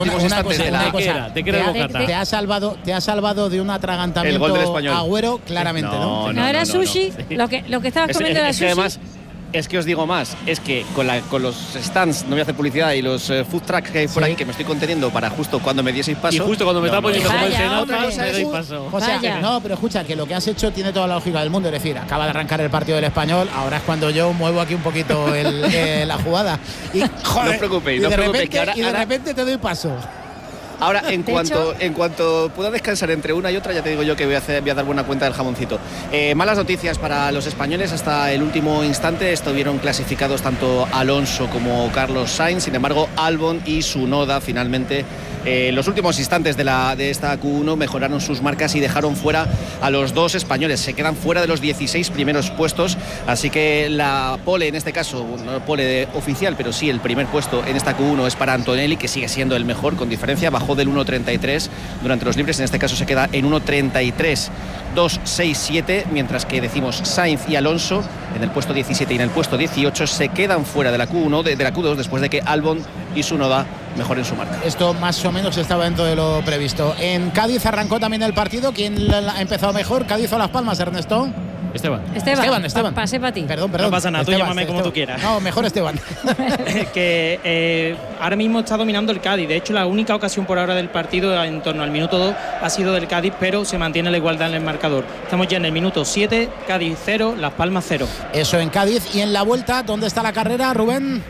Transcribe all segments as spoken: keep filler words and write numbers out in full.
Una, una cosa, de la una cosa. te, te, te, te ha salvado, te ha salvado de un atragantamiento Agüero, claramente, ¿no? No, no, no era no, sushi, no, sí. lo que lo que estabas es, comiendo es, era es sushi. Que además, es que os digo más, es que con, la, con los stands, no voy a hacer publicidad, y los uh, food trucks que hay por sí. ahí, que me estoy conteniendo para justo cuando me dieseis paso. Y justo cuando me no, está poniendo no, como el Senado, me doy paso. O sea, que, no, pero escucha, que lo que has hecho tiene toda la lógica del mundo. Es decir, acaba de arrancar el partido del Español, ahora es cuando yo muevo aquí un poquito el, eh, la jugada. Y, joder, no os preocupéis, y no de, os preocupéis, repente, que ahora, y de ahora, repente te doy paso. Ahora, en cuanto, en cuanto pueda descansar entre una y otra, ya te digo yo que voy a, hacer, voy a dar buena cuenta del jamoncito. Eh, malas noticias para los españoles. Hasta el último instante estuvieron clasificados tanto Alonso como Carlos Sainz. Sin embargo, Albon y Tsunoda finalmente, eh, en los últimos instantes de, la, de esta Q uno, mejoraron sus marcas y dejaron fuera a los dos españoles. Se quedan fuera de los dieciséis primeros puestos. Así que la pole, en este caso, no pole oficial, pero sí el primer puesto en esta Q uno es para Antonelli, que sigue siendo el mejor con diferencia. Bajó del uno treinta y tres durante los libres, en este caso se queda en uno treinta y tres dos seis siete, mientras que decimos Sainz y Alonso en el puesto diecisiete y en el puesto dieciocho se quedan fuera de la Q uno, de, de la Q dos, después de que Albon y Tsunoda mejoren su marca. Esto más o menos estaba dentro de lo previsto. En Cádiz arrancó también el partido. ¿Quién ha empezado mejor? Cádiz o Las Palmas, Ernesto. Esteban. Esteban, Esteban, Esteban. Pa pasé para ti. Perdón, perdón. No pasa nada, Esteban, tú llámame Esteban. como tú quieras. No, mejor Esteban. que eh, ahora mismo está dominando el Cádiz. De hecho, la única ocasión por ahora del partido, en torno al minuto dos, ha sido del Cádiz, pero se mantiene la igualdad en el marcador. Estamos ya en el minuto siete, Cádiz cero, Las Palmas cero. Eso en Cádiz. Y en la vuelta, ¿dónde está la carrera, Rubén?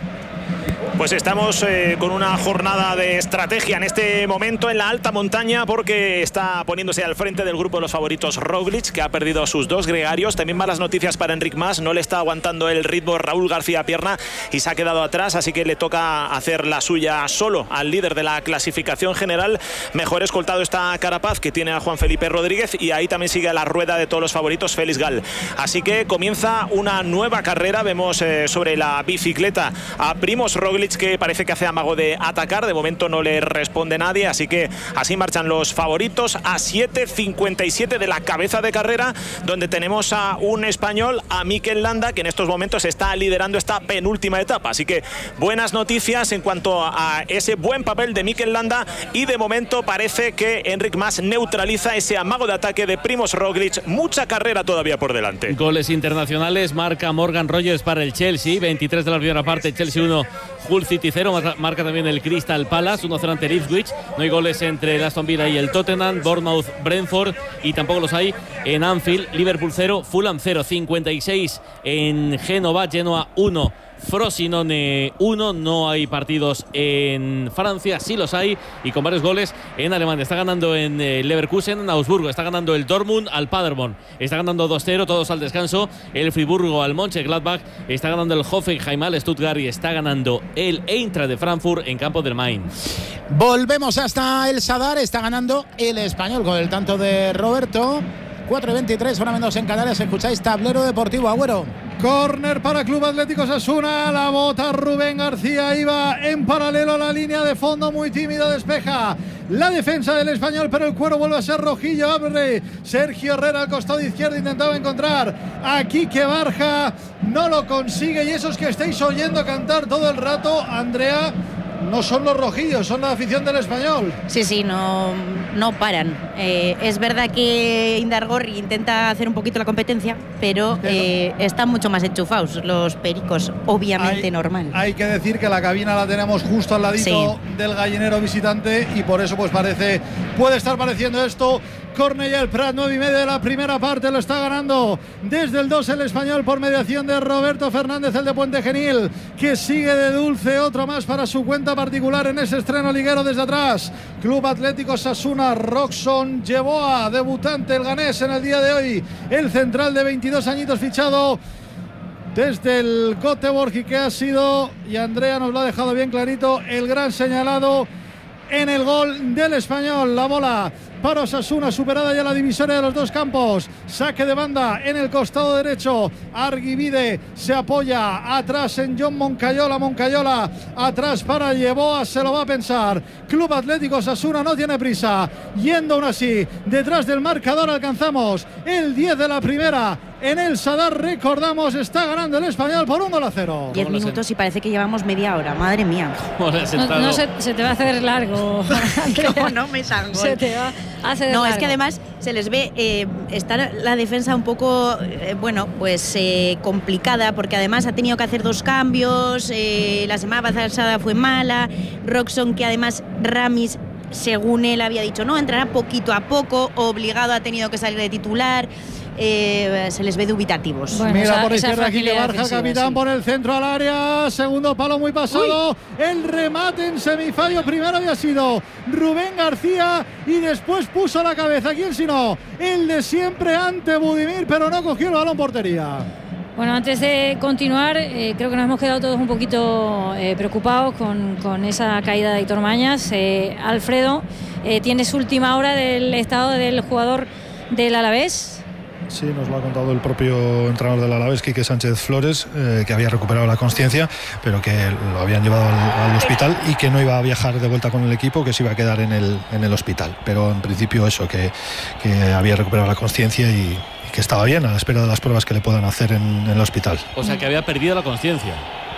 Pues estamos eh, con una jornada de estrategia en este momento en la alta montaña, porque está poniéndose al frente del grupo de los favoritos Roglic, que ha perdido a sus dos gregarios. También malas noticias para Enric Mas, no le está aguantando el ritmo Raúl García Pierna y se ha quedado atrás, así que le toca hacer la suya solo al líder de la clasificación general. Mejor escoltado está Carapaz, que tiene a Juan Felipe Rodríguez, y ahí también sigue a la rueda de todos los favoritos Félix Gal. Así que comienza una nueva carrera. Vemos eh, sobre la bicicleta a Primož Roglic, que parece que hace amago de atacar. De momento no le responde nadie, así que así marchan los favoritos a siete cincuenta y siete de la cabeza de carrera, donde tenemos a un español, a Mikel Landa, que en estos momentos está liderando esta penúltima etapa. Así que buenas noticias en cuanto a ese buen papel de Mikel Landa, y de momento parece que Enric Mas neutraliza ese amago de ataque de Primož Roglic. Mucha carrera todavía por delante. Goles internacionales, marca Morgan Rogers para el Chelsea, veintitrés de la primera parte, Chelsea uno, Hull City cero, marca también el Crystal Palace, uno cero ante el Ipswich. No hay goles entre el Aston Villa y el Tottenham, Bournemouth, Brentford, y tampoco los hay en Anfield. Liverpool cero, Fulham cero, cincuenta y seis en Génova, Genoa uno, Frosinone uno. No hay partidos en Francia, sí los hay, y con varios goles en Alemania. Está ganando en eh, Leverkusen, en Augsburgo, está ganando el Dortmund al Paderborn, está ganando dos cero, todos al descanso. El Friburgo al Mönchengladbach, está ganando el Hoffenheim al Stuttgart, y está ganando el Eintracht de Frankfurt en campo del Mainz. Volvemos hasta el Sadar, está ganando el Español con el tanto de Roberto. cuatro y veintitrés, hora menos en Canarias. Escucháis Tablero Deportivo, Agüero. Córner para Club Atlético Osasuna, la bota Rubén García, iba en paralelo a la línea de fondo, muy tímido, despeja la defensa del Español, pero el cuero vuelve a ser rojillo. Abre Sergio Herrera al costado izquierdo, intentaba encontrar a Quique Barja, no lo consigue, y esos que estáis oyendo cantar todo el rato, Andrea, no son los rojillos, son la afición del Español. Sí, sí, no, no paran. Eh, es verdad que Indargorri intenta hacer un poquito la competencia, pero eh, están mucho más enchufados los pericos, obviamente hay, normal. Hay que decir que la cabina la tenemos justo al ladito sí. del gallinero visitante, y por eso pues parece, puede estar pareciendo esto. Cornellà Prat, nueve y media de la primera parte, lo está ganando desde el dos el Español por mediación de Roberto Fernández, el de Puente Genil, que sigue de dulce, otro más para su cuenta particular en ese estreno liguero desde atrás. Club Atlético Osasuna, Roxon Yeboah, debutante el ganés en el día de hoy, el central de veintidós añitos fichado desde el Göteborg, y que ha sido, y Andrea nos lo ha dejado bien clarito, el gran señalado en el gol del Español. La bola para Osasuna, superada ya la divisoria de los dos campos. Saque de banda en el costado derecho. Arguibide se apoya atrás en John Moncayola. Moncayola atrás para Yeboah, se lo va a pensar. Club Atlético Osasuna no tiene prisa. Yendo aún así, detrás del marcador alcanzamos el diez de la primera. en el Sadar. Recordamos, está ganando el Español por un gol a cero. Diez minutos y parece que llevamos media hora, madre mía. No, no se, se te va a hacer largo. No, no me salgo. Se te va a hacer No, largo. es que además se les ve eh, está la defensa un poco, eh, bueno, pues eh, complicada, porque además ha tenido que hacer dos cambios. Eh, la semana pasada fue mala. Roxon, que además Ramis, según él había dicho, no, entrará poquito a poco, obligado, ha tenido que salir de titular. Eh, se les ve dubitativos. Bueno, mira esa, por izquierda aquí que Barja, capitán, sí. Por el centro al área, segundo palo muy pasado. Uy. El remate en semifallo primero había sido Rubén García y después puso la cabeza. ¿Quién sino? El de siempre ante Budimir, pero no cogió el balón portería. Bueno, antes de continuar, eh, creo que nos hemos quedado todos un poquito eh, preocupados con, con esa caída de Aitor Mañas. Eh, Alfredo, eh, ¿tienes última hora del estado del jugador del Alavés? Sí, nos lo ha contado el propio entrenador del Alavés, Quique Sánchez Flores, eh, que había recuperado la consciencia, pero que lo habían llevado al, al hospital y que no iba a viajar de vuelta con el equipo, que se iba a quedar en el, en el hospital. Pero en principio eso, que, que había recuperado la consciencia y, y que estaba bien, a la espera de las pruebas que le puedan hacer en, en el hospital. O sea, que había perdido la consciencia.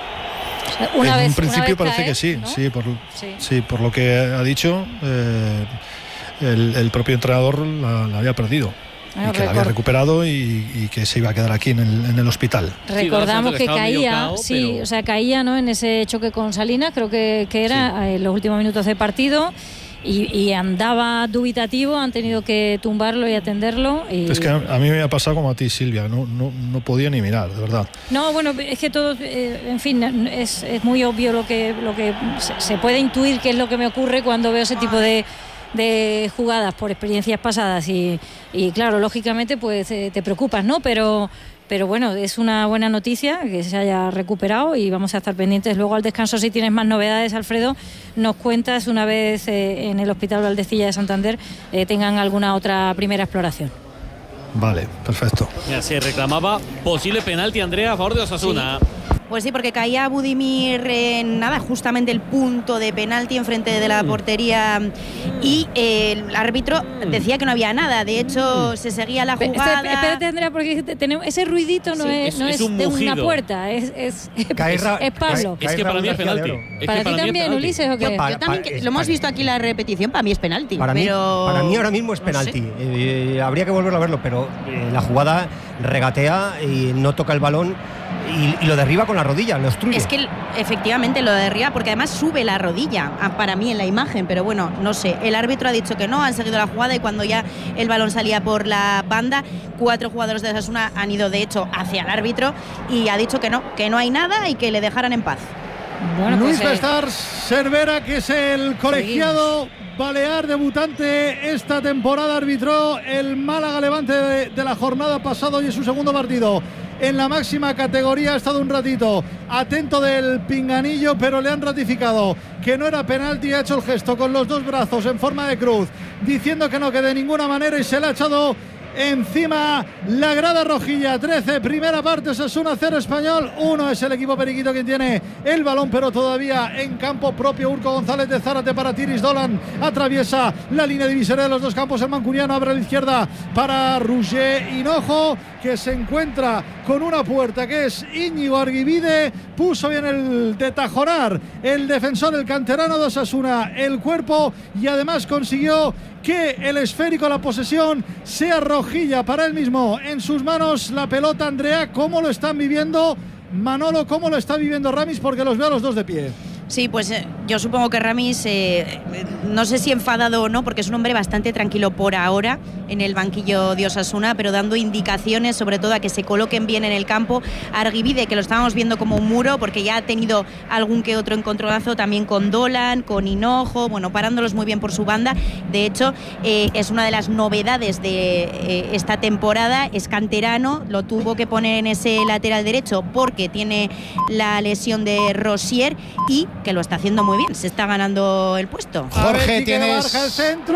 Una en vez, un principio parece cae, que sí, ¿no? sí, por, sí. sí, por lo que ha dicho, eh, el, el propio entrenador la, la había perdido. Bueno, y que la había recuperado y, y que se iba a quedar aquí en el, en el hospital. Recordamos sí, que caía, cao, sí, pero... o sea, caía, ¿no? En ese choque con Salinas, creo que, que era sí. en los últimos minutos de partido. Y, y andaba dubitativo, han tenido que tumbarlo y atenderlo. Y... Es que a, a mí me ha pasado como a ti, Silvia, no, no, no podía ni mirar, de verdad. No, bueno, es que todo, eh, en fin, es, es muy obvio lo que, lo que se, se puede intuir qué es lo que me ocurre cuando veo ese tipo de, de jugadas por experiencias pasadas y, y claro, lógicamente pues eh, te preocupas, ¿no? Pero... Pero bueno, es una buena noticia que se haya recuperado y vamos a estar pendientes. Luego al descanso, si tienes más novedades, Alfredo, nos cuentas una vez eh, en el Hospital Valdecilla de Santander eh, tengan alguna otra primera exploración. Vale, perfecto. Ya se reclamaba posible penalti, Andrea, a favor de Osasuna. Sí. Pues sí, porque caía Budimir en nada, justamente el punto de penalti enfrente de la portería y eh, el árbitro decía que no había nada. De hecho, se seguía la jugada. Espérate, Andrea, porque tenemos ese ruidito no sí, es, no es, es de una puerta, es, es, Caerra, es Pablo. Es que para mí es penalti. Es ¿Para que ti para también, mí Ulises, o qué? Yo, yo también, que, lo hemos visto aquí la repetición, para mí es penalti. Para, pero... mí, para mí ahora mismo es penalti. No sé. eh, habría que volverlo a verlo, pero eh, la jugada regatea y no toca el balón. Y, y lo derriba con la rodilla, lo obstruye. Es que efectivamente lo derriba porque además sube la rodilla, para mí en la imagen, pero bueno, no sé. El árbitro ha dicho que no, han seguido la jugada y cuando ya el balón salía por la banda, cuatro jugadores de Osasuna han ido de hecho hacia el árbitro y ha dicho que no, que no hay nada y que le dejaran en paz. Bueno, Luis pues, Bestar Cervera, que es el colegiado seguimos. balear debutante esta temporada, arbitró el Málaga Levante de, de la jornada pasada y es su segundo partido en la máxima categoría. Ha estado un ratito atento del pinganillo, pero le han ratificado que no era penalti. Ha hecho el gesto con los dos brazos en forma de cruz, diciendo que no, que de ninguna manera, y se le ha echado encima la grada rojilla. Trece, primera parte, Osasuna cero, Español uno. Es el equipo periquito quien tiene el balón, pero todavía en campo propio. Urco González de Zárate para Tiris Dolan, atraviesa la línea divisoria de los dos campos. El mancuniano abre a la izquierda para Roger Hinojo, que se encuentra con una puerta que es Íñigo Arguibide. Puso bien el de Tajonar, el defensor, el canterano de Osasuna, el cuerpo, y además consiguió que el esférico, la posesión, sea rojilla para él mismo. En sus manos la pelota. Andrea, ¿cómo lo están viviendo Manolo? ¿Cómo lo está viviendo Ramis? Porque los veo a los dos de pie. Sí, pues eh, yo supongo que Ramis, eh, no sé si enfadado o no, porque es un hombre bastante tranquilo por ahora en el banquillo de Osasuna, pero dando indicaciones, sobre todo a que se coloquen bien en el campo. Arguibide, que lo estábamos viendo como un muro, porque ya ha tenido algún que otro encontronazo también con Dolan, con Hinojo, bueno, parándolos muy bien por su banda. De hecho, eh, es una de las novedades de eh, esta temporada, es canterano, lo tuvo que poner en ese lateral derecho porque tiene la lesión de Rosier y que lo está haciendo muy bien, se está ganando el puesto. Jorge, tienes el centro.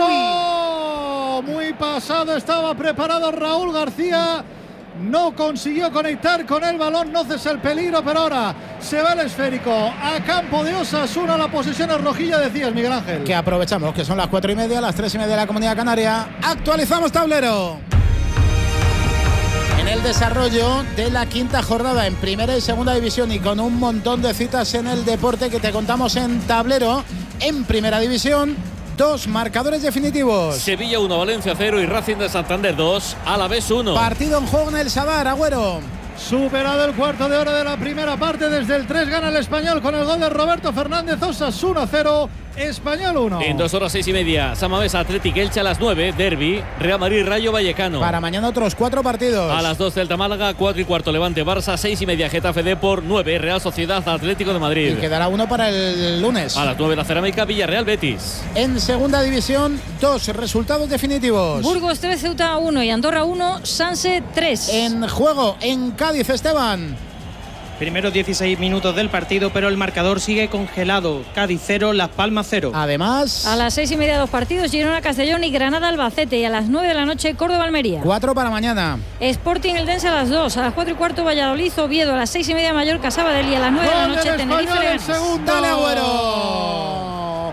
Uy. Muy pasado, estaba preparado Raúl García, no consiguió conectar con el balón, no cesa el peligro, pero ahora se va el esférico a campo de Osasuna. La posesión es rojilla, decías, Miguel Ángel. Que aprovechamos que son las cuatro y media, las tres y media de la Comunidad Canaria. Actualizamos tablero. En En el desarrollo de la quinta jornada en primera y segunda división y con un montón de citas en el deporte que te contamos en tablero. En primera división, dos marcadores definitivos. Sevilla uno, Valencia cero y Racing de Santander dos, Alavés uno. Partido en juego en el Sadar, Agüero. Superado el cuarto de hora de la primera parte, desde el tres gana el Español con el gol de Roberto Fernández. Osasuna cero, Español uno. En dos horas seis y media, Samamés Athletic Elche a las nueve, Derby, Real Madrid Rayo Vallecano. Para mañana otros cuatro partidos. A las dos Celta Málaga, cuatro y cuarto Levante Barça, seis y media Getafe Depor, nueve Real Sociedad Atlético de Madrid. Y quedará uno para el lunes. A las nueve la Cerámica Villarreal Betis. En segunda división, dos resultados definitivos. Burgos tres, Ceuta uno y Andorra uno, Sanse tres. En juego en Cádiz, Esteban. Primeros dieciséis minutos del partido, pero el marcador sigue congelado. Cádiz cero, Las Palmas cero. Además, a las seis y media dos partidos, Girona Castellón y Granada Albacete. Y a las nueve de la noche, Córdoba Almería. Cuatro para mañana. Sporting Eldense a las dos. A las cuatro y cuarto, Valladolid Oviedo. A las seis y media, Mallorca Sabadell. Y a las nueve de la noche, Tenerife Leganés. Dale, Agüero.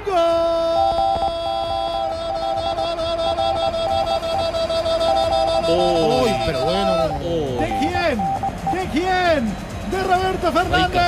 ¡Gol! Uy, pero bueno. Oh. ¿De quién? ¿De quién? De Roberto Fernández.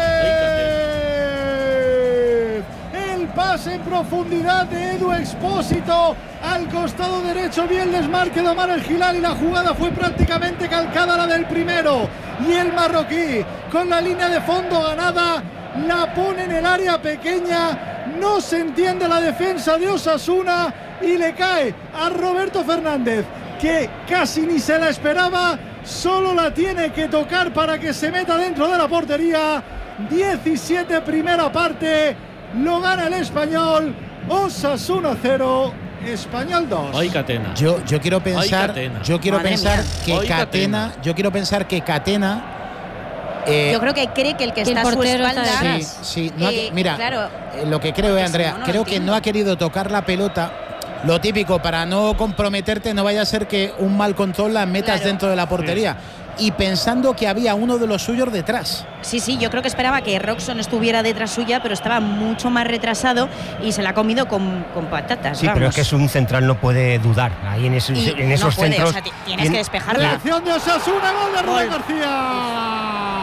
El pase en profundidad de Edu Expósito al costado derecho, bien desmarque de Omar El Hilal y la jugada fue prácticamente calcada a la del primero. Y el marroquí, con la línea de fondo ganada, la pone en el área pequeña. No se entiende la defensa de Osasuna y le cae a Roberto Fernández, que casi ni se la esperaba. Solo la tiene que tocar para que se meta dentro de la portería. diecisiete primera parte, lo gana el Español. Osasuna cero, Español dos. Ay, Catena. Yo, yo quiero pensar, Ay, yo quiero Madre pensar mía. que Ay, Catena, Catena. yo quiero pensar que Catena. eh, Yo creo que cree que el que que el está a su portero está espalda. detrás. Sí, sí. No ha que- eh, mira, claro, eh, lo que creo, eh, porque Andrea, si no, no lo creo que entiendo. no ha querido tocar la pelota. Lo típico, para no comprometerte, no vaya a ser que un mal control la metas Claro. dentro de la portería. Y pensando que había uno de los suyos detrás. Sí, sí, yo creo que esperaba que Roxon estuviera detrás suya, pero estaba mucho más retrasado y se la ha comido con, con patatas. Sí, vamos. pero es que es un central, no puede dudar. Ahí en, esos, Y en esos no puede, centros. o sea, ti- tienes tien- que despejarla. Reacción de Osasuna, gol de Rubén Gol. García.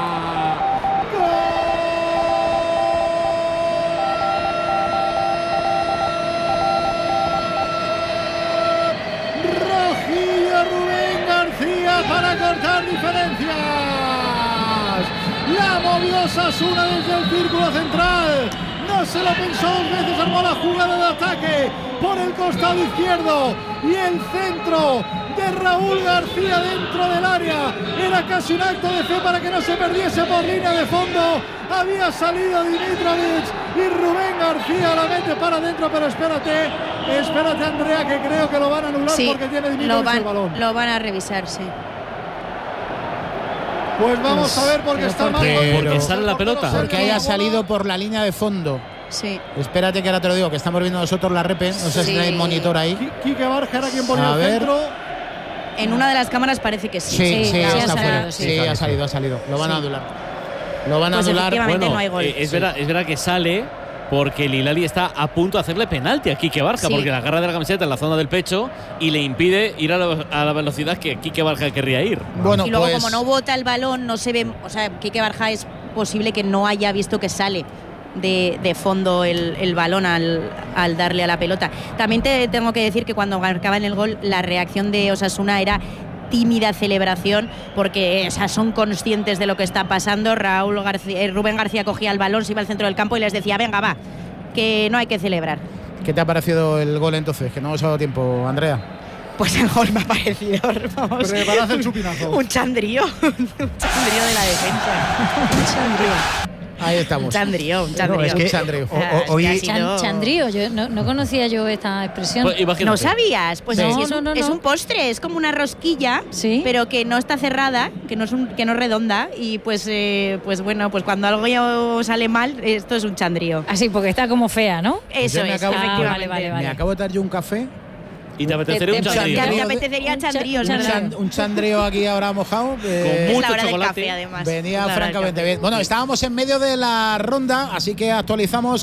Rojillo Rubén García para cortar diferencias. La movió Osasuna desde el círculo central. No se lo pensó dos veces, armó la jugada de ataque por el costado izquierdo y el centro de Raúl García dentro del área. Era casi un acto de fe para que no se perdiese por línea de fondo. Había salido Dimitrovic y Rubén García la mete para adentro, pero espérate, espérate Andrea, que creo que lo van a anular Sí, porque tiene Dimitrovic lo van, el balón. lo van a revisar, sí. Pues vamos a ver porque pero está ¿por mal. qué? Porque sale la pelota. Porque haya salido por la línea de fondo. Sí. Espérate que ahora te lo digo, que estamos viendo nosotros la repe. No sé si Sí. tenéis monitor ahí. Qui- Quique Barja era quien ponía A el ver. centro. En una de las cámaras parece que sí. Sí, sí, sí, ha está salido, fuera. sí. Sí, ha salido, ha salido. Lo van a Sí. anular. Lo van a Pues anular. efectivamente Bueno, no hay gol. eh, es, verdad, es verdad que sale porque el Hilali está a punto de hacerle penalti a Quique Barja, Sí. porque la agarra de la camiseta en la zona del pecho y le impide ir a la, a la velocidad que Quique Barja querría ir. Bueno, y luego, pues, como no bota el balón, no se ve. O sea, Quique Barja es posible que no haya visto que sale de, de fondo el, el balón al, al darle a la pelota. También te tengo que decir que cuando marcaban el gol, la reacción de Osasuna era tímida celebración, porque o sea, son conscientes de lo que está pasando. Raúl García, eh, Rubén García cogía el balón, se iba al centro del campo y les decía, venga, va, que no hay que celebrar. ¿qué te ha parecido el gol entonces? Que no hemos dado tiempo, Andrea. Pues el gol me ha parecido, vamos, Preparad el chupinazo. un chandrío, un chandrío de la defensa. Un chandrío. Ahí Un estamos. chandrío, un chandrío. No, es que Chandrío. o- o- hoy- Ha sido- Chan- chandrío, yo no, no conocía yo esta expresión. Pues, imagínate. ¿No sabías? Pues Sí. sí, No, es, no, un, no, es no. un postre, es como una rosquilla, Sí. pero que no está cerrada, que no es un, que no es redonda, y pues eh, pues bueno, pues cuando algo sale mal, esto es un chandrío. Así, porque está como fea, ¿no? Eso Yo me es, acabo- Ah, efectivamente. vale, vale, vale. Me acabo de dar yo un café Y te apetecería un chandrío. Te apetecería chandrío, un, chan, un chandrío aquí ahora mojado. Eh, Con mucho es la hora chocolate. Del café, además. Venía francamente bien. Bueno, estábamos en medio de la ronda, así que actualizamos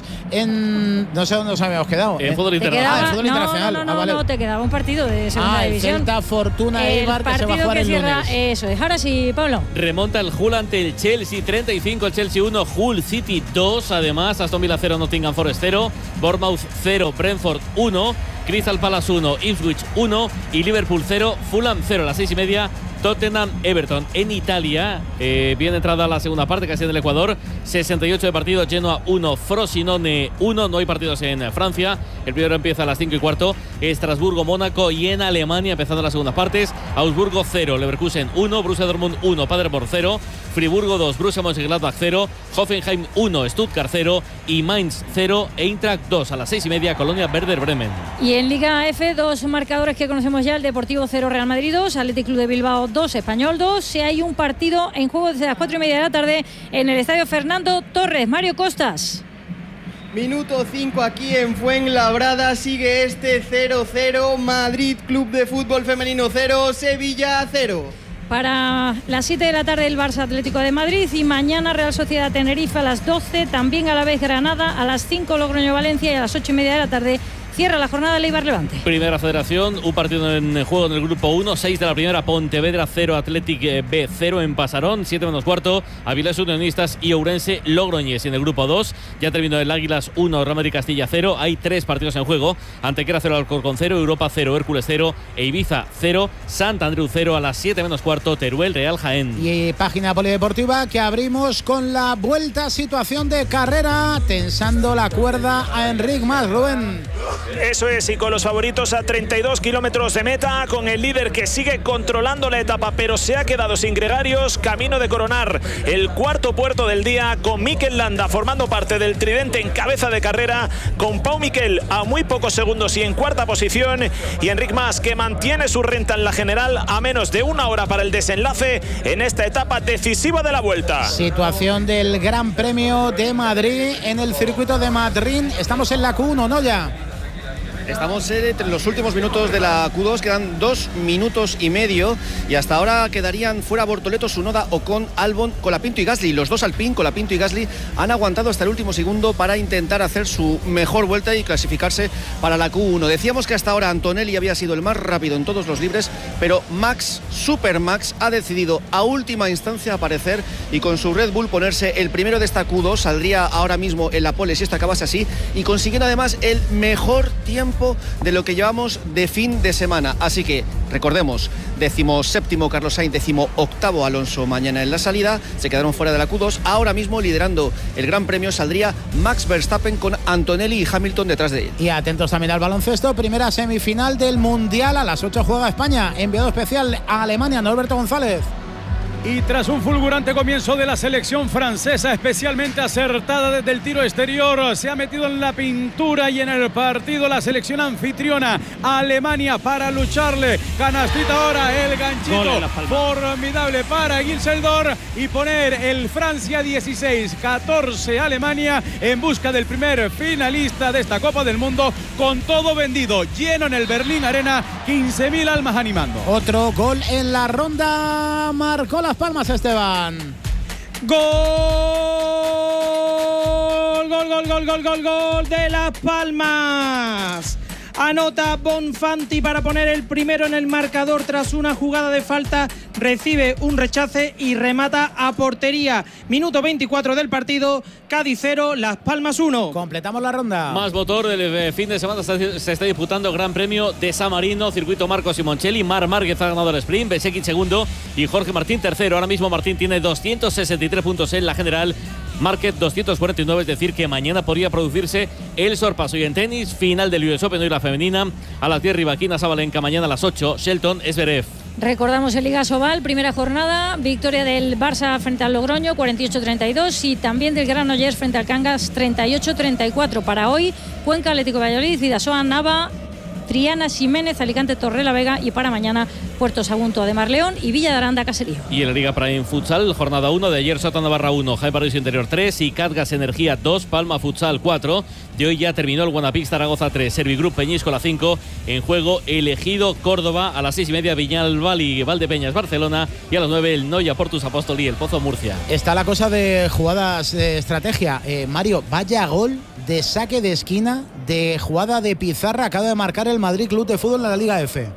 en. No sé dónde nos habíamos quedado. En fútbol internacional. Ah, en fútbol no, internacional. No, no, no, ah, vale. no, te quedaba un partido de segunda ah, división. El Celta Fortuna Eibar, que se va a jugar el cierra, lunes. Eso es. Ahora sí, Pablo. Remonta el Hull ante el Chelsea, treinta y cinco, el Chelsea uno, Hull City dos. Además, Aston Villa cero, Nottingham Forest cero, Bournemouth cero, Brentford uno, Crystal Palace uno, Ipswich uno y Liverpool cero, Fulham cero. A las seis y media, Tottenham Everton. En Italia, eh, bien entrada la segunda parte, casi en el Ecuador. sesenta y ocho de partido, Genoa uno, Frosinone uno. No hay partidos en Francia. El primero empieza a las cinco y cuarto. Estrasburgo, Mónaco. Y en Alemania, empezando las segundas partes, Augsburgo cero, Leverkusen uno, Borussia Dortmund uno, Paderborn cero, Friburgo dos, Borussia Mönchengladbach cero, Hoffenheim uno, Stuttgart cero y Mainz cero, Eintracht dos. A las seis y media, Colonia Werder Bremen. Y en Liga F, dos marcadores que conocemos ya: el Deportivo cero, Real Madrid dos, Athletic Club de Bilbao dos, Español dos. Si hay un partido en juego desde las cuatro y media de la tarde en el Estadio Fernando Torres. Mario Costas. Minuto cinco aquí en Fuenlabrada, sigue este cero cero, Madrid Club de Fútbol Femenino cero, Sevilla cero. Para las siete de la tarde el Barça Atlético de Madrid y mañana Real Sociedad Tenerife a las doce, también a la vez Granada, a las cinco Logroño Valencia y a las ocho y media de la tarde cierra la jornada Eibar Levante. Primera Federación, un partido en juego en el grupo uno, seis de la primera, Pontevedra cero, Athletic B cero en Pasarón, siete menos cuarto, Avilés Unionistas y Ourense Logroñés. En el grupo dos ya terminó el Águilas uno, Real Madrid Castilla cero, hay tres partidos en juego: Antequera cero, Alcorcón cero, Europa cero, Hércules cero e Ibiza cero, Sant Andreu cero. A las siete menos cuarto, Teruel Real Jaén. Y página polideportiva que abrimos con la vuelta, situación de carrera, tensando la cuerda a Enric Mas, Rubén. Eso es, y con los favoritos a treinta y dos kilómetros de meta, con el líder que sigue controlando la etapa, pero se ha quedado sin gregarios, camino de coronar el cuarto puerto del día, con Mikel Landa formando parte del tridente en cabeza de carrera, con Pau Miquel a muy pocos segundos y en cuarta posición, y Enric Mas, que mantiene su renta en la general a menos de una hora para el desenlace en esta etapa decisiva de la vuelta. Situación del Gran Premio de Madrid en el circuito de Madrid. Estamos en la Q uno, ¿no? Ya. Estamos en los últimos minutos de la Q dos, quedan dos minutos y medio y hasta ahora quedarían fuera Bortoleto, Tsunoda, Ocon, Albon, Colapinto y Gasly. Los dos Alpine, Colapinto y Gasly, han aguantado hasta el último segundo para intentar hacer su mejor vuelta y clasificarse para la Q uno. Decíamos que hasta ahora Antonelli había sido el más rápido en todos los libres, pero Max, Super Max, ha decidido a última instancia aparecer y con su Red Bull ponerse el primero de esta Q dos. Saldría ahora mismo en la pole si esto acabase así, y consiguiendo además el mejor tiempo de lo que llevamos de fin de semana. Así que recordemos, décimo séptimo Carlos Sainz, décimo octavo Alonso mañana en la salida, se quedaron fuera de la Q dos. Ahora mismo liderando el Gran Premio saldría Max Verstappen con Antonelli y Hamilton detrás de él. Y atentos también al baloncesto, primera semifinal del Mundial, a las ocho juega España, enviado especial a Alemania, Norberto González. Y tras un fulgurante comienzo de la selección francesa, especialmente acertada desde el tiro exterior, se ha metido en la pintura y en el partido la selección anfitriona Alemania para lucharle. Canastita ahora, el ganchito formidable para Gilseldor y poner el Francia dieciséis catorce Alemania en busca del primer finalista de esta Copa del Mundo, con todo vendido, lleno en el Berlín Arena, quince mil almas animando. Otro gol en la ronda, marcó Las Palmas, Esteban. Gol, gol, gol, gol, gol, gol, gol de Las Palmas. Anota Bonfanti para poner el primero en el marcador tras una jugada de falta, recibe un rechace y remata a portería. Minuto veinticuatro del partido, Cádiz cero, Las Palmas uno. Completamos la ronda. Más motor del fin de semana, se está disputando Gran Premio de San Marino, circuito Marco Simoncelli. Mar Márquez ha ganado el sprint, Besekich segundo y Jorge Martín tercero. Ahora mismo Martín tiene doscientos sesenta y tres puntos en la general, Márquez doscientos cuarenta y nueve, es decir que mañana podría producirse el sorpaso. Y en tenis, final del U S Open, hoy la femenina, a las diez Rivaquina Sabalenka, mañana a las ocho Shelton Zverev. Recordamos el Liga Sobal, primera jornada, victoria del Barça frente al Logroño, cuarenta y ocho treinta y dos, y también del Granollers frente al Cangas, treinta y ocho treinta y cuatro. Para hoy, Cuenca Atlético Valladolid, Vidasoa Nava, Triana Ximénez, Alicante Torrelavega, y para mañana Puerto Sagunto Ademar León y Villa de Aranda Caserío. Y en la Liga Prime Futsal, jornada uno de ayer, Sota Navarra uno, Jaén Paraíso Interior tres y Catgas Energía dos, Palma Futsal cuatro. De hoy ya terminó el Guanapix Zaragoza tres, Servigroup Peñíscola cinco, en juego Elegido Córdoba, a las seis y media Viñalbal y Valdepeñas Barcelona, y a las nueve el Noia Portus Apóstol y el Pozo Murcia. Está la cosa de jugadas de estrategia. Eh, Mario, vaya gol de saque de esquina, de jugada de pizarra, acaba de marcar el Madrid Club de Fútbol en la Liga F.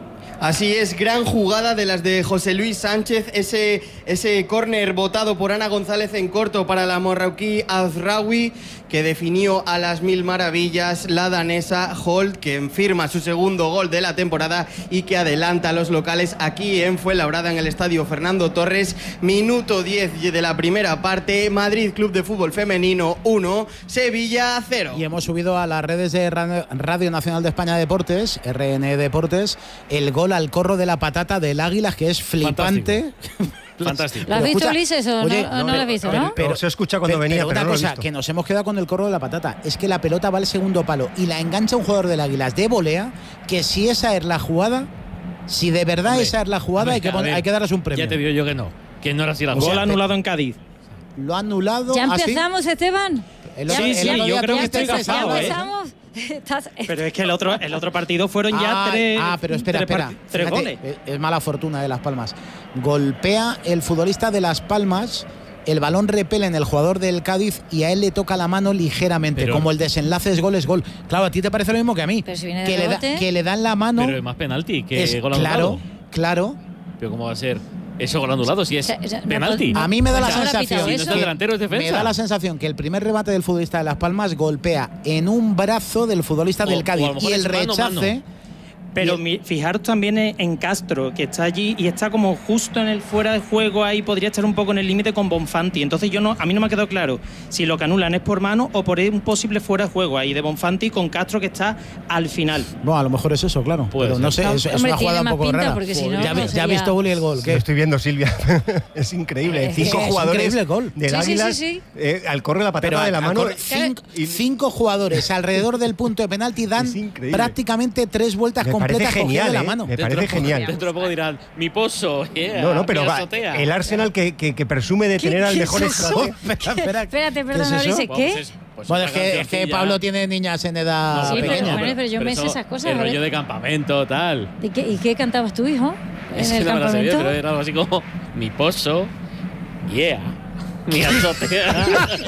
Así es, gran jugada de las de José Luis Sánchez, ese, ese córner botado por Ana González en corto para la marroquí Azraoui, que definió a las mil maravillas la danesa Holt, que firma su segundo gol de la temporada y que adelanta a los locales aquí en Fuenlabrada, en el estadio Fernando Torres. Minuto diez de la primera parte, Madrid Club de Fútbol Femenino uno, Sevilla cero. Y hemos subido a las redes de Radio Nacional de España Deportes, R N Deportes, el gol al corro de la patata del Águilas, que es flipante. Fantástico. ¿Lo has visto, Ulises, o oye, no, no, no lo has visto, pero, no? Pero, pero se escucha cuando pero, venía, pero pero una no lo he cosa, visto. que nos hemos quedado con el corro de la patata, es que la pelota va al segundo palo y la engancha un jugador del Águilas de volea, que si esa es la jugada, si de verdad Hombre, esa es la jugada, hombre, hay, que a poner, ver, hay que darles un premio. Ya te digo yo que no, que no era así la Gol jugada. anulado en Cádiz. Lo ha anulado. ¿Ya así. empezamos, Esteban? El Ya- otro- Sí, el sí, otro yo día creo que tuviste estoy ese casado, ¿Ya gol. ¿eh? empezamos? Estás- Pero es que el otro, el otro partido fueron ya Ah, tres, ah, pero espera, tres, espera. part- tres Fíjate, goles. es- Es mala fortuna de Las Palmas. Golpea el futbolista de Las Palmas, el balón repele en el jugador del Cádiz y a él le toca la mano ligeramente. Pero- como el desenlace es gol, es gol. Claro, a ti te parece lo mismo que a mí. Pero si viene de que, le da- rebote. que le dan la mano. Pero es más penalti que es- gol anulado. claro, claro. Pero ¿cómo va a ser eso gol anulado si es O sea, o sea, no, penalti? no, A mí me da la Pues ahora ha sensación. pitado Si no es eso. el delantero, es defensa. Me da la sensación que el primer remate del futbolista de Las Palmas golpea en un brazo del futbolista O- del o a Cádiz lo mejor y el es mano, rechace. mano. Pero Y- mi- fijaros también en, en Castro, que está allí y está como justo en el fuera de juego ahí, podría estar un poco en el límite con Bonfanti. Entonces yo no, a mí no me ha quedado claro si lo que anulan es por mano o por un posible fuera de juego ahí de Bonfanti con Castro, que está al final. Bueno, a lo mejor es eso, claro. Puede pero no ser. sé, es, es Hombre, una jugada tiene un más poco pinta, rara. porque si no, ya, no vi- ya ha sería- visto Uli el gol. Lo ¿qué? estoy viendo, Silvia. Es increíble. Es Cinco que es jugadores increíble el gol. del Sí, sí, Águilas sí, sí. eh, al corre la patata Pero de la al- mano. al cor- cinco, cinco jugadores alrededor del punto de penalti dan Es increíble. prácticamente tres vueltas Me parece completas cogiendo genial, la ¿eh? mano. Me Dentro parece de poco- genial. Dentro de poco dirán, mi pozo, yeah, No, no, pero mi va, azotea. el Arsenal que, que, que presume de ¿Qué- tener al qué mejor es eso? estratega. Espera, espera. Espérate, ¿Qué perdona, es eso? Ulises, Pues ¿qué? es- pues Bueno, una es que, es que cancioncilla. Pablo tiene niñas en edad Sí, pero- pequeña. bueno, pero yo me sé eso, esas cosas, El a ver. rollo de campamento, tal. ¿Y qué, y qué cantabas tu hijo en Es el que no me la sabía, campamento? pero era algo así como mi pozo, yeah, mi azotea.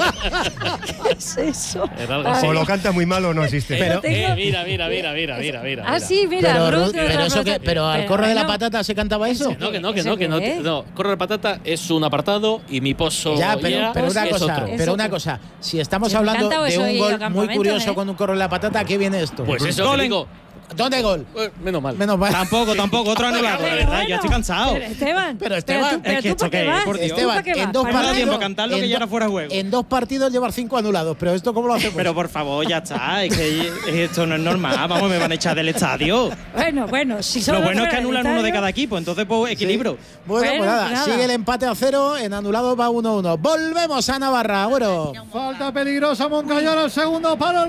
¿Qué es eso? Era algo Ay, así. O lo canta muy mal o no existe. Pero, tengo- eh, mira, mira, mira, mira, mira, mira. Ah, sí, mira, Pero, Ruth, Ruth, pero, otra eso que, cosa. pero al corre de la bueno, patata se cantaba eso. No, que no, que ¿Eso no, que no, qué es? no. Corre de patata es un apartado y mi pozo Ya, pero, yeah pero una es cosa, otro. Es pero una otro. cosa, si estamos Yo me hablando encanta de eso un de ir gol al muy campamento, curioso ¿eh? con un corre de la patata, ¿a qué viene esto? Pues eso Gol que en- digo. ¿Dónde gol? eh, Menos mal. Menos mal. Tampoco, tampoco, otro anulado, de Pero verdad, bueno, ya estoy cansado. Pero Esteban, Pero Esteban, tú, pero es que tú esto ¿para qué qué es, vas? por Dios. ¿Tú Esteban, para qué en vas? dos ¿Para No da nada? tiempo a cantarlo, que en ya do- era fuera de juego. En dos partidos llevar cinco anulados, pero esto ¿cómo lo hacemos? Pero por favor, ya está, es que esto no es normal, vamos, me van a echar del estadio. Bueno, bueno, si solo Lo bueno es que fuera del anulan uno de estadio- cada equipo, entonces pues equilibrio. Bueno, Bueno, pues nada, nada. sigue el empate a cero, en anulado va uno uno. Volvemos a Navarra, bueno. Falta peligrosa, Moncayor al segundo palo, el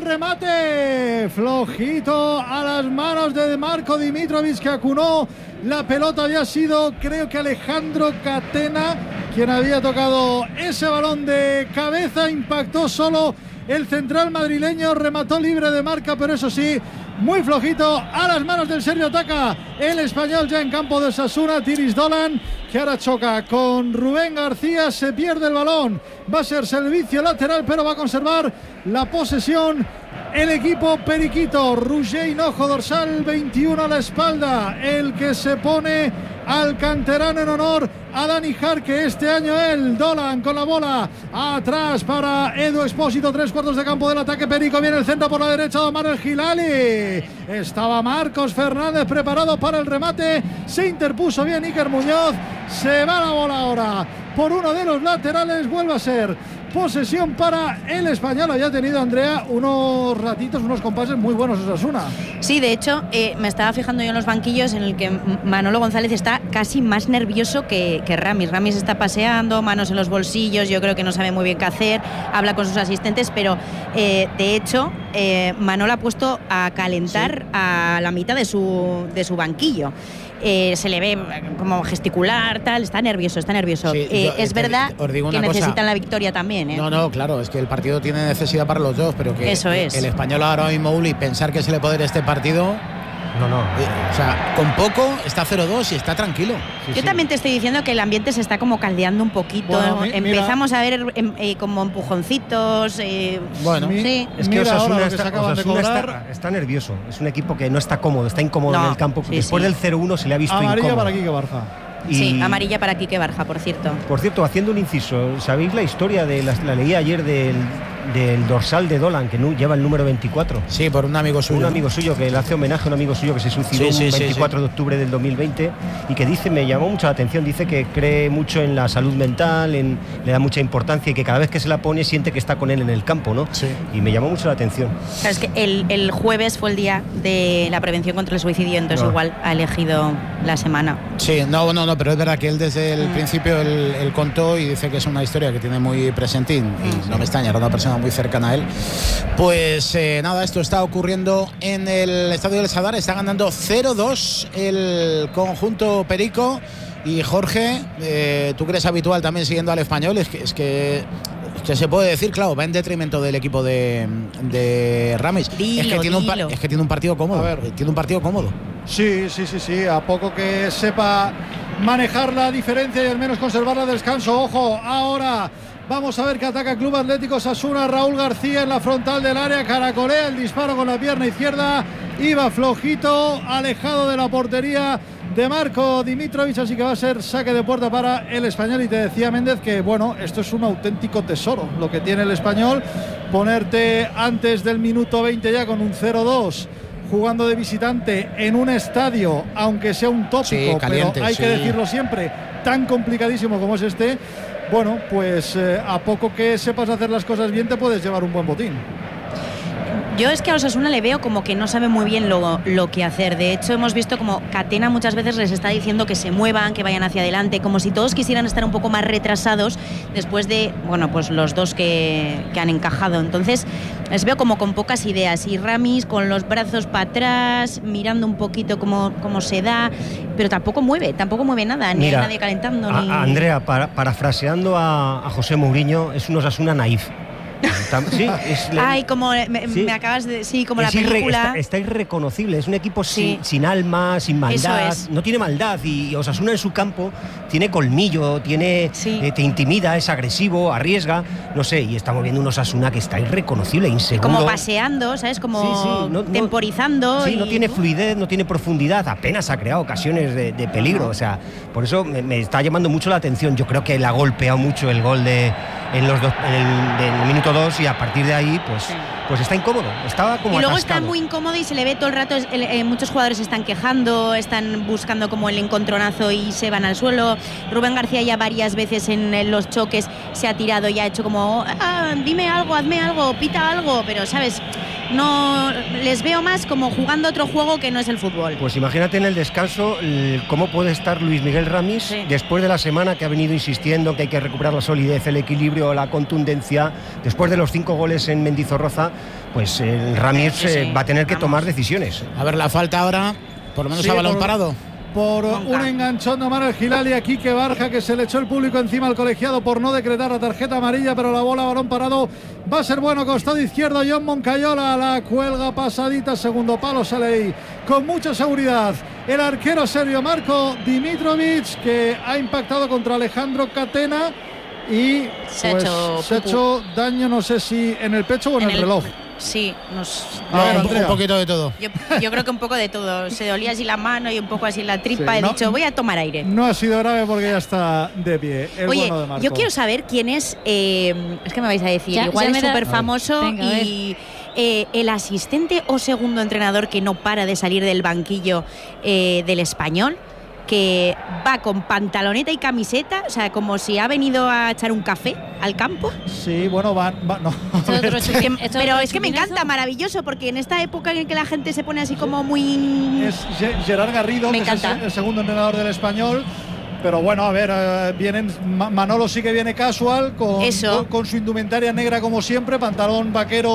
remate flojito a las manos de Marco Dimitrovic, que acunó la pelota. Había sido, creo que Alejandro Catena quien había tocado ese balón de cabeza, impactó solo el central madrileño, remató libre de marca, pero eso sí, muy flojito a las manos del serbio. Ataca el español ya en campo de Osasuna, Tiris Dolan, que ahora choca con Rubén García, se pierde el balón, va a ser servicio lateral, pero va a conservar la posesión el equipo periquito. Roger Hinojo, dorsal veintiuno a la espalda, el que se pone al canterano en honor a Dani Jarque, este año él. Dolan con la bola atrás para Edu Expósito, tres cuartos de campo del ataque perico, viene el centro por la derecha de Omar El Gilali, estaba Marcos Fernández preparado para el remate, se interpuso bien Iker Muñoz, se va la bola ahora por uno de los laterales, vuelve a ser posesión para el español. Había tenido, Andrea, unos ratitos, unos compases muy buenos Osasuna. Sí, de hecho, eh, me estaba fijando yo en los banquillos en el que Manolo González está casi más nervioso que, que Ramis. Ramis está paseando, manos en los bolsillos, yo creo que no sabe muy bien qué hacer, habla con sus asistentes, pero eh, de hecho eh, Manol ha puesto a calentar sí. a la mitad de su, de su banquillo. Eh, se le ve como gesticular, tal, está nervioso, está nervioso. Sí, eh, yo, es te, verdad os digo que una necesitan cosa. la victoria también. ¿eh? No, no, claro, es que el partido tiene necesidad para los dos, pero que Eso es. el español ahora mismo, Uli, pensar que se le puede ir este partido. No, no. Eh, o sea, con poco está cero dos y está tranquilo. Sí, Yo sí. también te estoy diciendo que el ambiente se está como caldeando un poquito. Bueno, mi, Empezamos mira, a ver em, eh, como empujoncitos. Eh, bueno, mi, sí. Es que Osasuna, está, Osasuna está, está nervioso. Es un equipo que no está cómodo, está incómodo no, en el campo. Sí, Después sí. del cero uno se le ha visto Amarilla incómodo. para Quique Barja. Y sí, amarilla para Quique Barja, por cierto. Por cierto, haciendo un inciso, ¿sabéis la historia de la, la leí ayer del, del dorsal de Dolan, que lleva el número veinticuatro? Sí, por un amigo suyo. Un amigo suyo que le hace homenaje a un amigo suyo que se suicidó sí, sí, un veinticuatro sí, sí. de octubre del dos mil veinte y que dice, me llamó mucho la atención, dice que cree mucho en la salud mental, en, le da mucha importancia y que cada vez que se la pone siente que está con él en el campo, ¿no? Sí. Y me llamó mucho la atención. Claro, es que el, el jueves fue el día de la prevención contra el suicidio, entonces no. igual ha elegido la semana. Sí, no, no, no, pero es verdad que él desde el mm. principio él, él contó y dice que es una historia que tiene muy presente y mm. no me extraña, era una persona muy cercana a él. Pues eh, nada, esto está ocurriendo en el Estadio del Sadar, está ganando cero dos el conjunto perico. Y Jorge, eh, tú que eres habitual también siguiendo al español, es que, es que es que se puede decir, claro, va en detrimento del equipo de, de Ramis. Dilo, es, que tiene un, dilo. es que tiene un partido cómodo. A ver. Tiene un partido cómodo. Sí, sí, sí, sí. A poco que sepa manejar la diferencia y al menos conservar el descanso. Ojo, ahora vamos a ver que ataca Club Atlético Osasuna. Raúl García en la frontal del área, caracolea el disparo con la pierna izquierda. Iba flojito, alejado de la portería de Marco Dimitrovic, así que va a ser saque de puerta para el español. Y te decía Méndez que bueno, esto es un auténtico tesoro lo que tiene el español, ponerte antes del minuto veinte ya con un cero dos jugando de visitante en un estadio, aunque sea un tópico, sí, caliente, pero hay sí. que decirlo siempre, tan complicadísimo como es este. Bueno, pues eh, a poco que sepas hacer las cosas bien te puedes llevar un buen botín. Yo es que a Osasuna le veo como que no sabe muy bien lo, lo que hacer. De hecho, hemos visto como Catena muchas veces les está diciendo que se muevan, que vayan hacia adelante, como si todos quisieran estar un poco más retrasados después de, bueno, pues los dos que, que han encajado. Entonces, les veo como con pocas ideas. Y Ramis con los brazos para atrás, mirando un poquito cómo, cómo se da, pero tampoco mueve, tampoco mueve nada, ni Mira, hay nadie calentando. A, ni... a Andrea, para, parafraseando a, a José Mourinho, es un Osasuna naif. Sí, es la... Ay, como me, sí. me acabas de... Sí, como es la película... Irre, está, está irreconocible, es un equipo sí. sin, sin alma, sin maldad, es. no tiene maldad, y Osasuna en su campo tiene colmillo, tiene sí. eh, te intimida, es agresivo, arriesga, no sé, y estamos viendo un Osasuna que está irreconocible, inseguro. Como paseando, ¿sabes? Como sí, sí, no, temporizando. No, sí, y... no tiene fluidez, no tiene profundidad, apenas ha creado ocasiones de, de peligro, o sea, por eso me, me está llamando mucho la atención. Yo creo que le ha golpeado mucho el gol de en los dos, en el, del minuto dos y a partir de ahí pues, sí. pues está incómodo, estaba como y luego atascado. Está muy incómodo y se le ve todo el rato, el, eh, muchos jugadores están quejando, están buscando como el encontronazo y se van al suelo. Rubén García ya varias veces en, en los choques se ha tirado y ha hecho como ah, dime algo, hazme algo, pita algo, pero sabes, no les veo más como jugando otro juego que no es el fútbol. Pues imagínate en el descanso cómo puede estar Luis Miguel Ramis sí. después de la semana que ha venido insistiendo que hay que recuperar la solidez, el equilibrio, la contundencia, después de los cinco goles en Mendizorroza, pues el Ramis sí, sí. va a tener que Vamos. tomar decisiones. A ver, la falta ahora, por lo menos sí, a balón por... parado. Por Monca. un enganchón de Omar El Gilali a Quique Barja, que se le echó el público encima al colegiado por no decretar la tarjeta amarilla, pero la bola, balón parado, va a ser bueno. Costado izquierdo, John Moncayola, la cuelga pasadita, segundo palo, sale ahí con mucha seguridad el arquero serbio Marco Dimitrovic, que ha impactado contra Alejandro Catena y se, pues, ha, hecho se ha hecho daño, no sé si en el pecho o en, en el, el reloj. Sí, nos... no, ver, un, un poquito de todo. Yo, yo creo que un poco de todo. Se dolía así la mano y un poco así la tripa. Sí, He no, dicho, voy a tomar aire. No ha sido grave porque ya está de pie. El Oye, bueno de Marco. Yo quiero saber quién es. Eh, es que me vais a decir, ya, igual ya es súper famoso Venga, y eh, el asistente o segundo entrenador que no para de salir del banquillo eh, del Español, que va con pantaloneta y camiseta, o sea, como si ha venido a echar un café al campo. Sí, bueno, va, va no. Otro, es que, pero es que me encanta, maravilloso, porque en esta época en que la gente se pone así como muy... Es Gerard Garrido, me que encanta. es el segundo entrenador del Español. Pero bueno, a ver, eh, vienen Manolo sí que viene casual, con, con, con su indumentaria negra como siempre, pantalón vaquero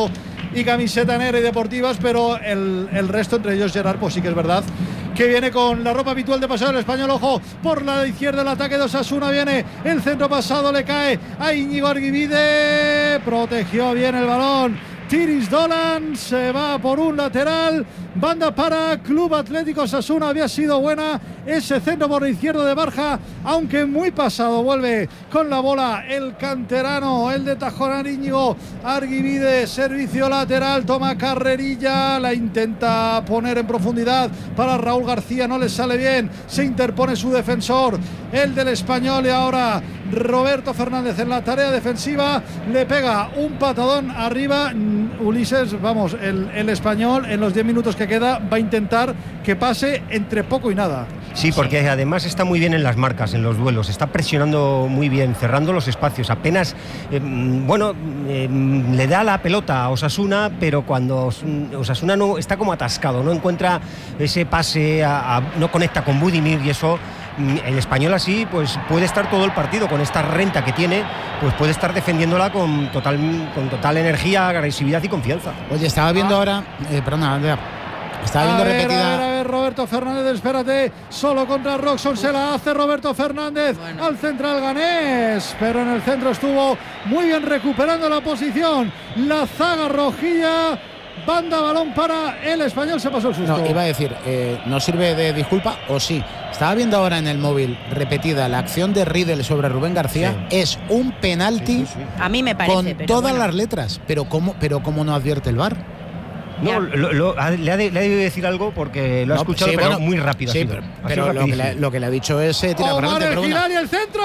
y camiseta negra y deportivas, pero el, el resto, entre ellos Gerard, pues sí que es verdad que viene con la ropa habitual de pasado el español. Ojo, por la izquierda el ataque de Osasuna, viene el centro pasado, le cae a Íñigo Arguibide, protegió bien el balón Tiris Dolan, se va por un lateral, banda para Club Atlético Osasuna. Había sido buena ese centro por la izquierda de Barja, aunque muy pasado. Vuelve con la bola el canterano, el de Tajonar, Íñigo Arguibide, servicio lateral, toma carrerilla, la intenta poner en profundidad para Raúl García, no le sale bien, se interpone su defensor, el del español, y ahora Roberto Fernández en la tarea defensiva, le pega un patadón arriba. Ulises, vamos, el, el español en los diez minutos que queda va a intentar que pase entre poco y nada. Sí, porque además está muy bien en las marcas, en los duelos, está presionando muy bien, cerrando los espacios, apenas, eh, bueno, eh, le da la pelota a Osasuna, pero cuando Osasuna no está como atascado, no encuentra ese pase, a, a, no conecta con Budimir, y eso, el español así, pues puede estar todo el partido con esta renta que tiene, pues puede estar defendiéndola con total, con total energía, agresividad y confianza. Oye, estaba viendo ah. ahora, eh, perdona, Andrea, estaba viendo a ver, repetida. A ver, a ver, Roberto Fernández, espérate, solo contra Roxon, se la hace Roberto Fernández bueno. al central ganés, pero en el centro estuvo muy bien recuperando la posición la zaga rojilla. Banda, balón para el español, se pasó el susto. No, iba a decir, eh, ¿no sirve de disculpa o sí? Estaba viendo ahora en el móvil repetida la acción de Riedel sobre Rubén García. Sí. Es un penalti, sí, sí, sí. A mí me parece, con pero todas bueno. las letras. Pero ¿cómo, pero cómo no advierte el V A R? No, lo, lo, le, ha de, le ha de decir algo porque lo ha no, escuchado, sí, pero bueno, muy rápido. Sí, ha sido, pero, ha pero lo, que le, lo que le ha dicho es eh, tira Omar para el Gilal y el centro.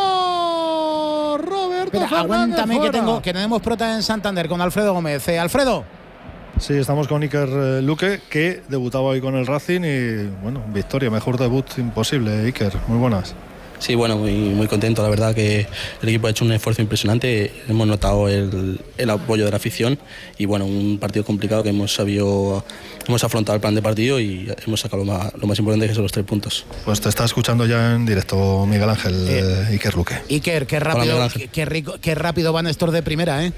Roberto Espera, Fernández aguántame fuera. que, tengo, que tenemos prota en Santander con Alfredo Gómez. Eh, Alfredo. Sí, estamos con Iker Luque, que debutaba hoy con el Racing y, bueno, victoria, mejor debut imposible. Iker, muy buenas. Sí, bueno, muy, muy contento, la verdad que el equipo ha hecho un esfuerzo impresionante, hemos notado el, el apoyo de la afición y bueno, un partido complicado que hemos sabido, hemos afrontado el plan de partido y hemos sacado lo más, lo más importante, que son los tres puntos. Pues te está escuchando ya en directo Miguel Ángel, eh, Iker Luque. Iker, qué rápido, Hola, qué, qué, rico, qué rápido van estos de primera, ¿eh?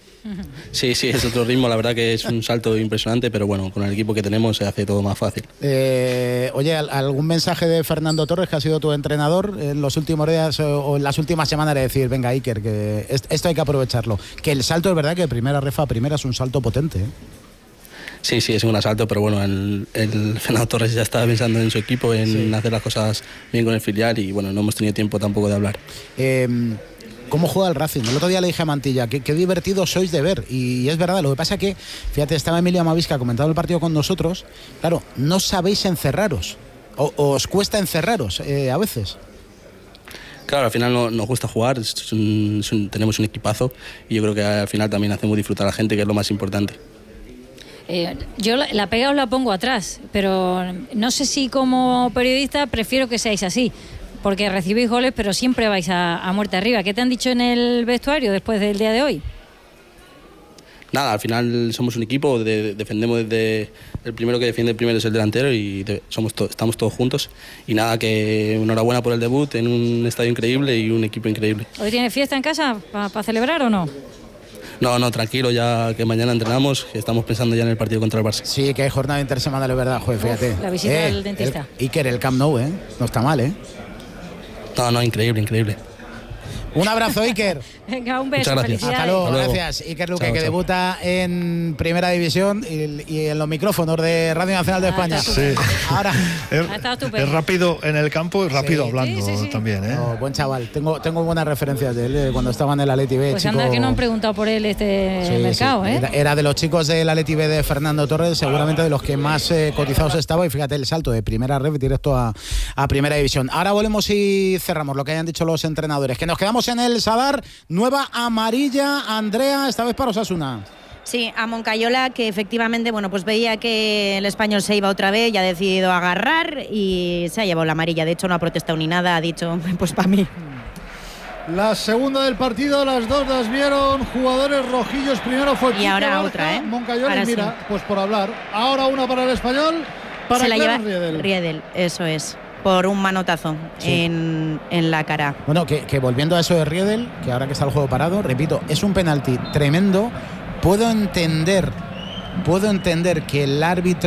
Sí, sí, es otro ritmo, la verdad que es un salto impresionante, pero bueno, con el equipo que tenemos se hace todo más fácil. Eh, oye, ¿algún mensaje de Fernando Torres, que ha sido tu entrenador en los últimos días o en las últimas semanas, de decir, venga Iker, que esto hay que aprovecharlo? Que el salto es verdad que de primera refa a primera es un salto potente, ¿eh? Sí, sí, es un asalto, pero bueno, el, el Fernando Torres ya estaba pensando en su equipo, en sí. hacer las cosas bien con el filial y bueno, no hemos tenido tiempo tampoco de hablar. Eh, ¿Cómo juega el Racing? El otro día le dije a Mantilla, qué, qué divertido sois de ver. Y es verdad, lo que pasa es que, fíjate, estaba Emilio Amavisca comentando el partido con nosotros. Claro, no sabéis encerraros. O, o os cuesta encerraros eh, a veces. Claro, al final no, nos gusta jugar, es un, es un, tenemos un equipazo y yo creo que al final también hacemos disfrutar a la gente, que es lo más importante. Eh, yo la, la pega os la pongo atrás, pero no sé si como periodista prefiero que seáis así. Porque recibís goles, pero siempre vais a, a muerte arriba. ¿Qué te han dicho en el vestuario después del día de hoy? Nada, al final somos un equipo, de, de, defendemos desde el primero que defiende el primero es el delantero y de, somos to, estamos todos juntos. Y nada, que enhorabuena por el debut en un estadio increíble y un equipo increíble. ¿Hoy tienes fiesta en casa para pa celebrar o no? No, no, tranquilo, ya que mañana entrenamos, que estamos pensando ya en el partido contra el Barça. Sí, que hay jornada intersemanal, es verdad, joder, fíjate. Uf, la visita eh, del dentista. El, Iker, el Camp Nou, ¿eh? No está mal, ¿eh? No, no, increíble, increíble. Un abrazo, Iker. Venga, un beso. Muchas gracias. Hasta luego, Hasta luego. gracias. Iker Luque, chao, que chao. debuta en Primera División y, y en los micrófonos de Radio Nacional de Ah, España. está Sí. Ahora. Es, es rápido en el campo y rápido Sí. hablando Sí, sí, sí. también, ¿eh? No, buen chaval. Tengo, tengo buenas referencias de él eh, cuando estaba en el Atleti B. Pues chico... anda que no han preguntado por él este Sí, mercado, sí. ¿eh? Era, era de los chicos del Atleti B de Fernando Torres, seguramente de los que más eh, cotizados estaba. Y fíjate el salto de primera red directo a, a Primera División. Ahora volvemos y cerramos lo que hayan dicho los entrenadores. Que nos quedamos en el Sadar. Nueva amarilla, Andrea, esta vez para Osasuna. Sí, a Moncayola, que efectivamente, bueno, pues veía que el español se iba otra vez y ha decidido agarrar y se ha llevado la amarilla. De hecho, no ha protestado ni nada, ha dicho, pues para mí. La segunda del partido, las dos las vieron jugadores rojillos. Primero fue y ahora Barca, otra, ¿eh? Moncayola, ahora y mira, sí. pues por hablar. Ahora una para el español, para se la lleva Riedel. Riedel, eso es. Por un manotazo sí. en, en la cara. Bueno, que, que volviendo a eso de Riedel, que ahora que está el juego parado, repito, es un penalti tremendo puedo entender puedo entender que el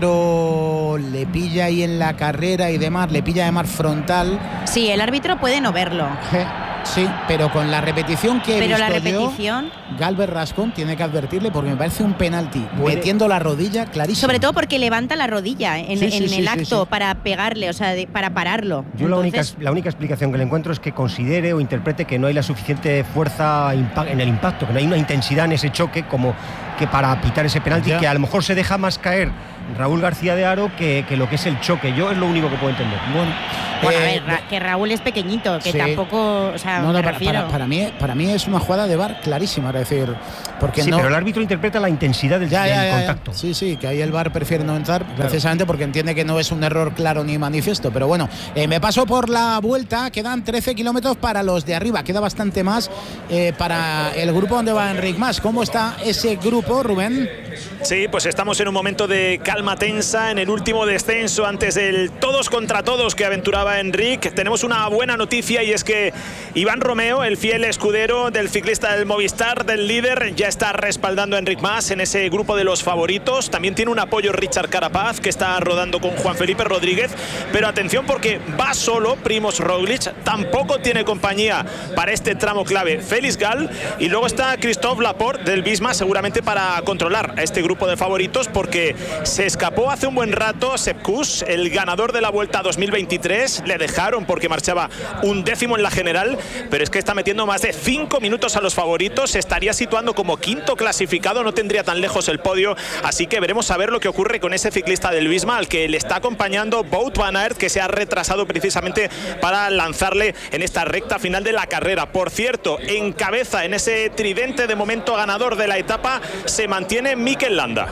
árbitro le pilla ahí en la carrera y demás, le pilla además frontal. Sí, el árbitro puede no verlo. Sí, pero con la repetición que he pero visto la repetición yo, Galvez Rascón tiene que advertirle porque me parece un penalti metiendo la rodilla clarísimo. Sobre todo porque levanta la rodilla en, sí, sí, en sí, el sí, acto sí. para pegarle, o sea, de, para pararlo. Yo Entonces, la única, la única explicación que le encuentro es que considere o interprete que no hay la suficiente fuerza en el impacto, que no hay una intensidad en ese choque como que para pitar ese penalti, ya. Que a lo mejor se deja más caer Raúl García de Haro que, que lo que es el choque. Yo es lo único que puedo entender. Bueno, bueno eh, a ver, Ra que Raúl es pequeñito, que sí. tampoco, o sea, no, no, me para, refiero. Para, para, mí, para mí es una jugada de V A R clarísima, es decir, porque sí, no... pero el árbitro interpreta la intensidad del, ya, ya, del ya, contacto. Ya. Sí, sí, que ahí el V A R prefiere no entrar, claro. Precisamente porque entiende que no es un error claro ni manifiesto. Pero bueno, eh, me paso por la vuelta, quedan trece kilómetros para los de arriba, queda bastante más eh, para el grupo donde va Enric Mas. ¿Cómo está ese grupo, Rubén? Sí, pues estamos en un momento de calma tensa en el último descenso antes del todos contra todos que aventuraba Enric. Tenemos una buena noticia y es que Iván Romeo, el fiel escudero del ciclista del Movistar, del líder, ya está respaldando a Enric Mas en ese grupo de los favoritos. También tiene un apoyo Richard Carapaz, que está rodando con Juan Felipe Rodríguez, pero atención porque va solo Primož Roglič, tampoco tiene compañía para este tramo clave Félix Gall, y luego está Christophe Laporte del Visma, seguramente para controlar a este grupo de favoritos, porque se escapó hace un buen rato Sepp Kuss, el ganador de la Vuelta dos mil veintitrés. Le dejaron porque marchaba un décimo en la general, pero es que está metiendo más de cinco minutos a los favoritos, se estaría situando como quinto clasificado, no tendría tan lejos el podio, así que veremos a ver lo que ocurre con ese ciclista del Visma, al que le está acompañando Wout van Aert, que se ha retrasado precisamente para lanzarle en esta recta final de la carrera. Por cierto, en cabeza en ese tridente de momento ganador de la etapa se mantiene Mikel Landa.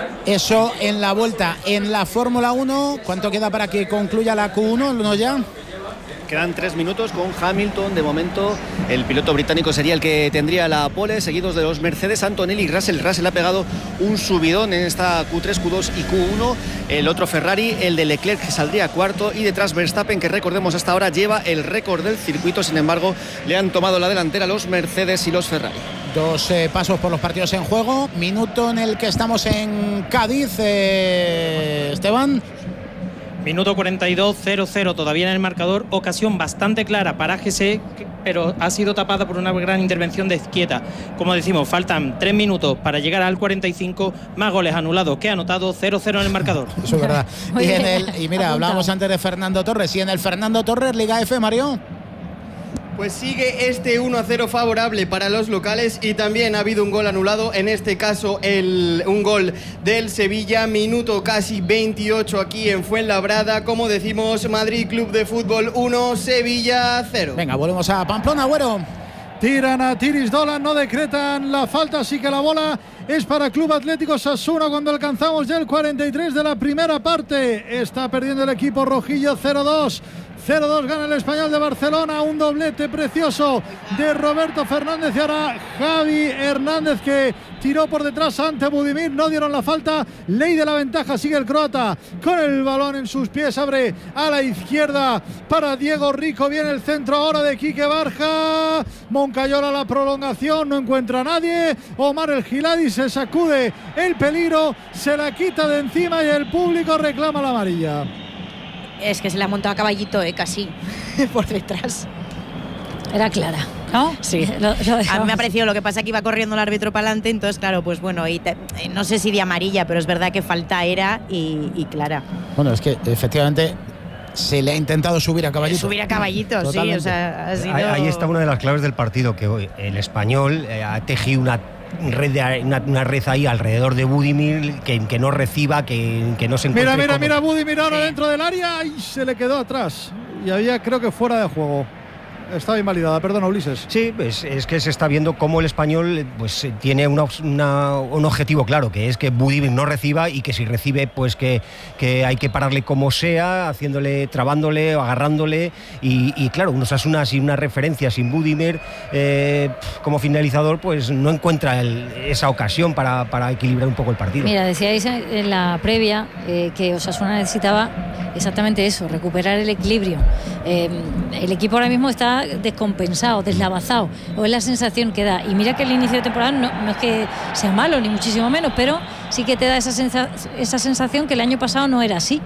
Eso en la vuelta. En la Fórmula uno, ¿cuánto queda para que concluya la Q uno? ¿No ya? Quedan tres minutos con Hamilton. De momento el piloto británico sería el que tendría la pole, seguidos de los Mercedes, Antonelli y Russell. Russell ha pegado un subidón en esta Q tres, Q dos y Q uno. El otro Ferrari, el de Leclerc, que saldría cuarto, y detrás Verstappen, que recordemos hasta ahora lleva el récord del circuito. Sin embargo, le han tomado la delantera los Mercedes y los Ferrari. Dos eh, pasos por los partidos en juego. Minuto en el que estamos en Cádiz, eh, Esteban. Minuto cuarenta y dos, cero cero todavía en el marcador. Ocasión bastante clara para G C, pero ha sido tapada por una gran intervención de Izquieta. Como decimos, faltan tres minutos para llegar al cuarenta y cinco. Más goles anulados que ha anotado. Cero cero en el marcador. Eso es verdad. Y, en el, y mira, hablábamos antes de Fernando Torres. Y en el Fernando Torres, Liga F, Mario. Pues sigue este uno a cero favorable para los locales, y también ha habido un gol anulado, en este caso el, un gol del Sevilla, minuto casi veintiocho aquí en Fuenlabrada. Como decimos, Madrid Club de Fútbol uno, Sevilla cero. Venga, volvemos a Pamplona, Güero. Tiran a Tiris Dolan, no decretan la falta, así que la bola es para Club Atlético Sassuolo cuando alcanzamos ya el cuarenta y tres de la primera parte. Está perdiendo el equipo rojillo cero dos. cero dos gana el Español de Barcelona, un doblete precioso de Roberto Fernández, y ahora Javi Hernández, que tiró por detrás ante Budimir, no dieron la falta. Ley de la ventaja, sigue el croata con el balón en sus pies, abre a la izquierda para Diego Rico, viene el centro ahora de Quique Barja, Moncayola la prolongación, no encuentra a nadie, Omar El Giladi se sacude el peligro, se la quita de encima y el público reclama la amarilla. Es que se le ha montado a caballito, eh, casi, por detrás. Era clara, ¿no? Sí. Lo, lo a mí me ha parecido, lo que pasa que iba corriendo el árbitro para adelante, entonces claro, pues bueno, y te, no sé si de amarilla, pero es verdad que falta era y, y clara. Bueno, es que efectivamente se le ha intentado subir a caballito. Subir a caballito, Totalmente. sí, o sea, ha sido... ahí, ahí está una de las claves del partido, que hoy el Español eh, ha tejido una red de, una, una red ahí alrededor de Budimir, que, que no reciba, que, que no se encuentre. Mira, mira, como... mira Budimir ahora sí. dentro del área y se le quedó atrás. Y había, creo que fuera de juego. Estaba invalidada, perdona, Ulises. Sí, pues es que se está viendo cómo el Español pues tiene una, una, un objetivo claro, que es que Budimir no reciba, y que si recibe, pues que, que hay que pararle como sea, haciéndole, trabándole, agarrándole, y, y claro, un Osasuna sin una referencia, sin Budimir eh, como finalizador, pues no encuentra el, esa ocasión para, para equilibrar un poco el partido. Mira, decíais en la previa eh, que Osasuna necesitaba exactamente eso, recuperar el equilibrio. Eh, el equipo ahora mismo está está descompensado, deslavazado, o es la sensación que da. Y mira que el inicio de temporada no, no es que sea malo, ni muchísimo menos, pero sí que te da esa, sensa, esa sensación que el año pasado no era así.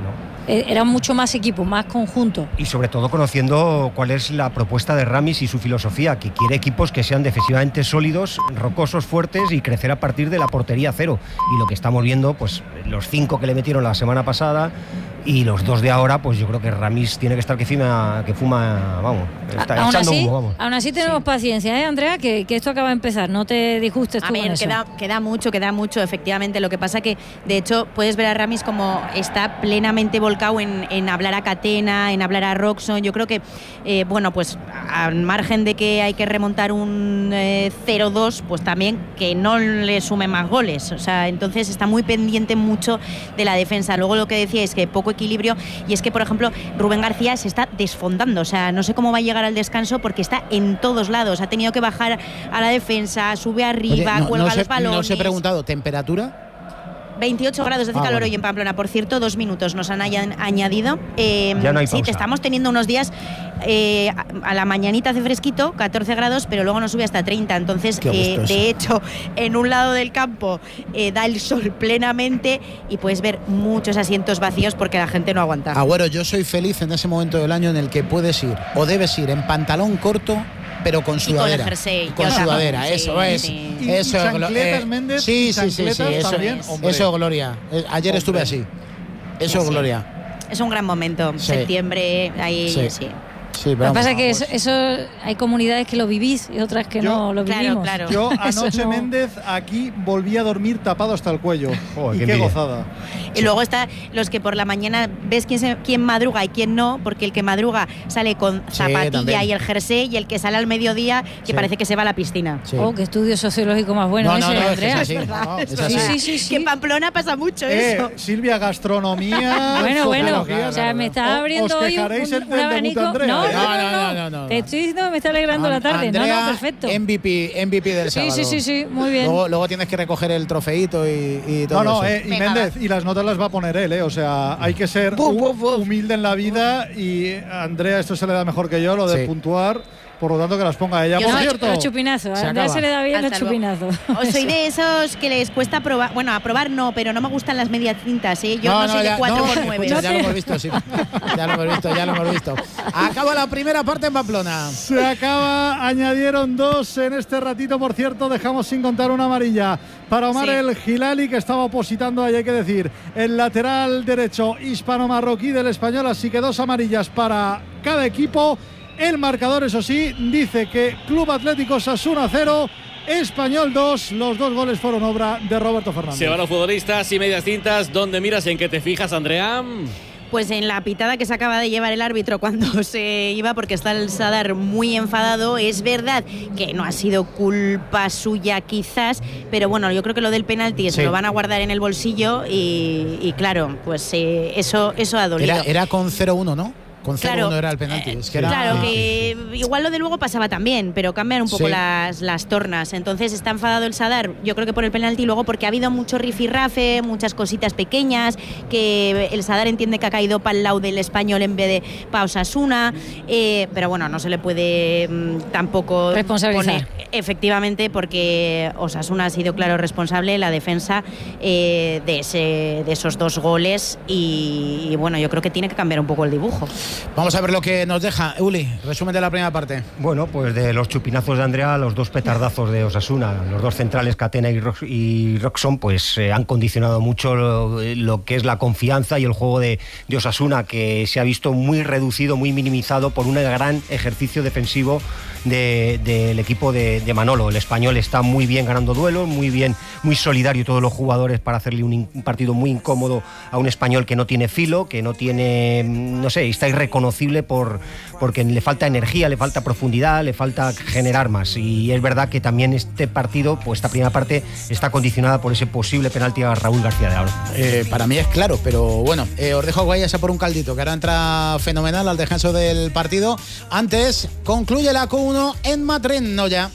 Era mucho más equipo, más conjunto. Y sobre todo conociendo cuál es la propuesta de Ramis y su filosofía, que quiere equipos que sean defensivamente sólidos, rocosos, fuertes y crecer a partir de la portería cero. Y lo que estamos viendo, pues los cinco que le metieron la semana pasada y los dos de ahora, pues yo creo que Ramis tiene que estar que fuma, que fuma vamos, está aún echando así, humo, vamos. Aún así tenemos sí. paciencia, ¿eh, Andrea? Que, que esto acaba de empezar, no te disgustes tú. A ver, queda, queda mucho, queda mucho, efectivamente. Lo que pasa que, de hecho, puedes ver a Ramis como está plenamente volcado en, en hablar a Catena, en hablar a Roxon. Yo creo que, eh, bueno, pues al margen de que hay que remontar un eh, cero dos, pues también que no le sume más goles. O sea, entonces está muy pendiente mucho de la defensa. Luego lo que decía es que poco equilibrio, y es que, por ejemplo, Rubén García se está desfondando. O sea, no sé cómo va a llegar al descanso porque está en todos lados. Ha tenido que bajar a la defensa, sube arriba, Oye, no, cuelga no los se, balones. No os he preguntado, ¿temperatura? veintiocho grados de ah, calor bueno. hoy en Pamplona. Por cierto, dos minutos nos han añadido. Eh, ya no hay sí, pausa. te estamos teniendo unos días. Eh, a la mañanita hace fresquito, catorce grados, pero luego nos sube hasta treinta. Entonces, eh, de hecho, en un lado del campo eh, da el sol plenamente y puedes ver muchos asientos vacíos porque la gente no aguanta. Agüero, yo soy feliz en ese momento del año en el que puedes ir o debes ir en pantalón corto, pero con sudadera. Y con el jersey. Con sudadera, sí, eso es. Sí. Eso y, y es chancletas, eh, Méndez, sí, y sí, sí, sí, eso, también, eso, Gloria. Ayer hombre. estuve así. Eso, sí, Gloria. Es un gran momento. Sí. Septiembre, ahí sí. sí. Sí, lo que pasa es que eso, eso hay comunidades que lo vivís y otras que yo, no lo vivimos. Claro, claro. Yo anoche, no... Méndez, aquí volví a dormir tapado hasta el cuello. Oh, y qué, qué gozada. Y luego está los que por la mañana ves quién, se, quién madruga y quién no, porque el que madruga sale con zapatilla sí, y el jersey, y el que sale al mediodía que sí. parece que se va a la piscina. Sí. Oh, qué estudio sociológico más bueno no, no, ese, no, Andrea. Es, es, no, es sí, sí, sí, sí. Que en Pamplona pasa mucho eh, eso. Silvia, gastronomía. Bueno, bueno, claro, o sea, me está abriendo hoy un, un, un abanico. No, no, no, no, no, no. Te estoy diciendo que me está alegrando la tarde. Andrea, no, no, perfecto. M V P, M V P del sí, sábado. Sí, sí, sí, muy bien. Luego, luego tienes que recoger el trofeito y, y todo no, no, eso. Eh, y Venga, Méndez, va. Y las notas las va a poner él, ¿eh? O sea, hay que ser buf, buf, buf. humilde en la vida y a Andrea esto se le da mejor que yo, lo de sí. puntuar. Por lo tanto, que las ponga ella. Yo Por no, cierto, los chupinazos. A Andrea se le da bien los chupinazos. O soy de esos que les cuesta probar. Bueno, a probar no, pero no me gustan las medias cintas, ¿eh? Yo no, no, no soy ya, de cuatro por nueve. No, ya lo hemos visto, sí. Ya lo hemos visto, ya lo hemos visto. Acaba la primera parte en Pamplona. Se acaba, añadieron dos en este ratito, por cierto, dejamos sin contar una amarilla para Omar sí. el Hilali, que estaba opositando ahí, hay que decir, el lateral derecho hispano-marroquí del Español, así que dos amarillas para cada equipo. El marcador, eso sí, dice que Club Atlético Osasuna cero, Español dos. Los dos goles fueron obra de Roberto Fernández. Se van los futbolistas y medias cintas. ¿Dónde miras? ¿En qué te fijas, Andrea? Pues en la pitada que se acaba de llevar el árbitro cuando se iba, porque está el Sadar muy enfadado. Es verdad que no ha sido culpa suya quizás, pero bueno, yo creo que lo del penalti sí. se lo van a guardar en el bolsillo y, y claro, pues eh, eso, eso ha dolido. Era, era con cero uno, ¿no? Con cero uno claro, era el penalti. Es que era... Claro, que igual lo de luego pasaba también, pero cambian un poco sí. las, las tornas. Entonces está enfadado el Sadar, yo creo que por el penalti, y luego porque ha habido mucho rifirrafe, muchas cositas pequeñas, que el Sadar entiende que ha caído para el lado del Español en vez de para Osasuna, eh, pero bueno, no se le puede mmm, tampoco responsabilizar. Poner, efectivamente, porque Osasuna ha sido claro responsable, la defensa eh, de, ese, de esos dos goles, y, y bueno, yo creo que tiene que cambiar un poco el dibujo. Vamos a ver lo que nos deja. Uli, resumen de la primera parte. Bueno, pues de los chupinazos de Andrea, los dos petardazos de Osasuna, los dos centrales, Catena y, Rox, y Roxon, pues eh, han condicionado mucho lo, lo que es la confianza y el juego de, de Osasuna, que se ha visto muy reducido, muy minimizado por un gran ejercicio defensivo del de, de equipo de, de Manolo. El Español está muy bien ganando duelos, muy bien, muy solidario todos los jugadores para hacerle un, un partido muy incómodo a un Español que no tiene filo, que no tiene, no sé, está irreconocible por, porque le falta energía, le falta profundidad, le falta generar más. Y es verdad que también este partido, pues esta primera parte, está condicionada por ese posible penalti a Raúl García de Aro. Eh, para mí es claro, pero bueno, eh, os dejo que vayáis a por un caldito, que ahora entra fenomenal al descanso del partido. Antes, concluye la Q uno en Matrenoya.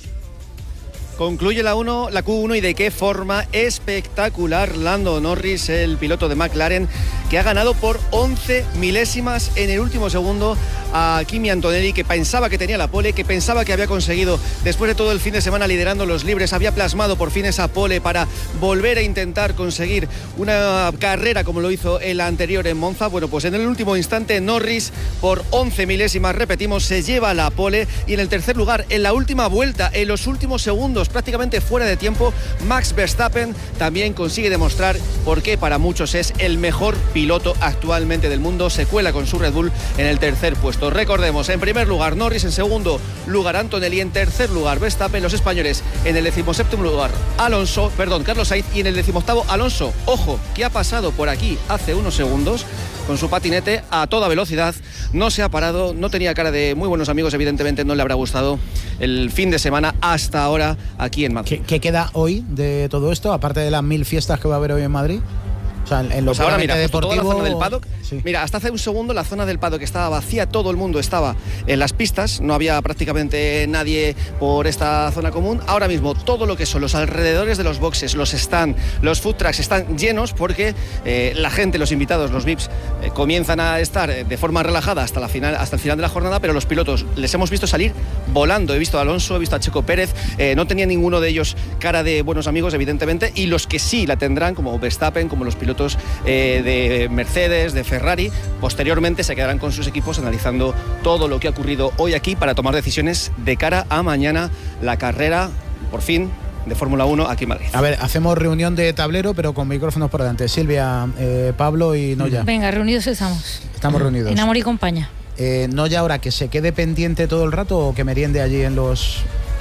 Concluye la, uno, la Q uno y de qué forma espectacular. Lando Norris, el piloto de McLaren, que ha ganado por once milésimas en el último segundo a Kimi Antonelli, que pensaba que tenía la pole, que pensaba que había conseguido, después de todo el fin de semana liderando los libres, había plasmado por fin esa pole para volver a intentar conseguir una carrera como lo hizo el anterior en Monza. Bueno, pues en el último instante Norris, por once milésimas, repetimos, se lleva la pole, y en el tercer lugar, en la última vuelta, en los últimos segundos, prácticamente fuera de tiempo, Max Verstappen también consigue demostrar por qué para muchos es el mejor piloto actualmente del mundo. Se cuela con su Red Bull en el tercer puesto. Recordemos, en primer lugar Norris, en segundo lugar Antonelli, en tercer lugar Verstappen, los españoles en el decimoséptimo lugar Alonso, perdón, Carlos Sainz, y en el decimoctavo Alonso. Ojo, que ha pasado por aquí hace unos segundos con su patinete a toda velocidad, no se ha parado, no tenía cara de muy buenos amigos, evidentemente no le habrá gustado el fin de semana hasta ahora aquí en Madrid. ¿Qué, qué queda hoy de todo esto, aparte de las mil fiestas que va a haber hoy en Madrid? O sea, en lo pues ahora mira, justo deportivo... toda la zona del paddock, sí. Mira, hasta hace un segundo la zona del paddock estaba vacía, todo el mundo estaba en las pistas, no había prácticamente nadie por esta zona común. Ahora mismo todo lo que son los alrededores de los boxes, los stands, los food trucks están llenos, porque eh, la gente, los invitados, los V I Ps, eh, comienzan a estar de forma relajada hasta, la final, hasta el final de la jornada, pero los pilotos les hemos visto salir volando. He visto a Alonso, he visto a Checo Pérez, eh, no tenía ninguno de ellos cara de buenos amigos, evidentemente, y los que sí la tendrán, como Verstappen, como los pilotos eh, de Mercedes, de Ferrari, posteriormente se quedarán con sus equipos analizando todo lo que ha ocurrido hoy aquí para tomar decisiones de cara a mañana, la carrera, por fin, de Fórmula uno aquí en Madrid. A ver, hacemos reunión de tablero, pero con micrófonos por delante. Silvia, eh, Pablo y Noya. Venga, reunidos estamos. Estamos reunidos. En amor y compañía. Eh, Noya, ahora que se quede pendiente todo el rato o que meriende allí en los...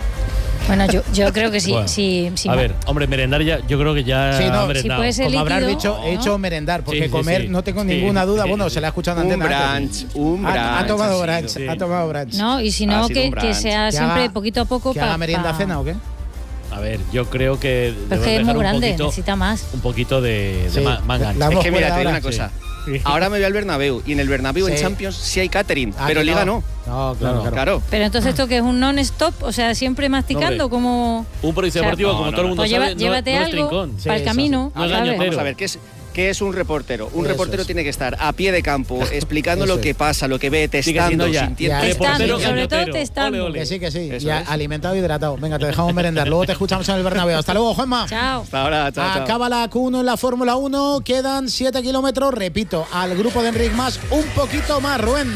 Bueno, yo, yo creo que sí. Bueno, sí, sí a ver, hombre, merendar ya, yo creo que ya sí, no, ha merendado. Si puede ser como líquido, habrás dicho, ¿no? he hecho merendar, porque Sí, sí, comer sí. no tengo Sí, ninguna duda. sí, Bueno, sí. se la ha escuchado en Un antena. brunch, un Ha, brunch. ha tomado ha brunch, sido. ha tomado brunch. No, y si no, Ha sido que, un que brunch. sea Que siempre haga- poquito a poco. ¿Que pa- haga merienda pa- cena o qué? A ver, yo creo que Pero es debemos que es muy dejar un grande, poquito, necesita más. un poquito de, de Sí, ma- manga. la- Es Vamos que fuera mira, te digo ahora. una cosa. Sí. Ahora me voy al Bernabéu, y en el Bernabéu en Sí. Champions sí hay catering, Ah, pero que Liga no. No, claro, No, claro. Claro. Pero entonces esto que es un non-stop, o sea, siempre masticando, Hombre. como... Un polideportivo, O sea, como no, todo el no, mundo Pues sabe, lleva- no- llévate no es algo trincón. Sí, para el eso, camino, No es ¿sabes? gañotero. Vamos a ver, ¿qué es, qué es un reportero? Un Eso reportero es. tiene que estar a pie de campo, explicando Eso lo que es. pasa, lo que ve, Sigue testando, siendo ya- sintiendo. ya Testando, Reportero sobre todo gañotero. testando. Ole, ole. Que sí, que sí. Eso Ya es. alimentado y hidratado. Venga, te dejamos merendar. Luego te escuchamos en el Bernabéu. Hasta luego, Juanma. Chao. Hasta ahora, chao, chao. Acaba la Q uno en la Fórmula uno, quedan siete kilómetros, repito, al grupo de Enric Mas un poquito más, Rubén.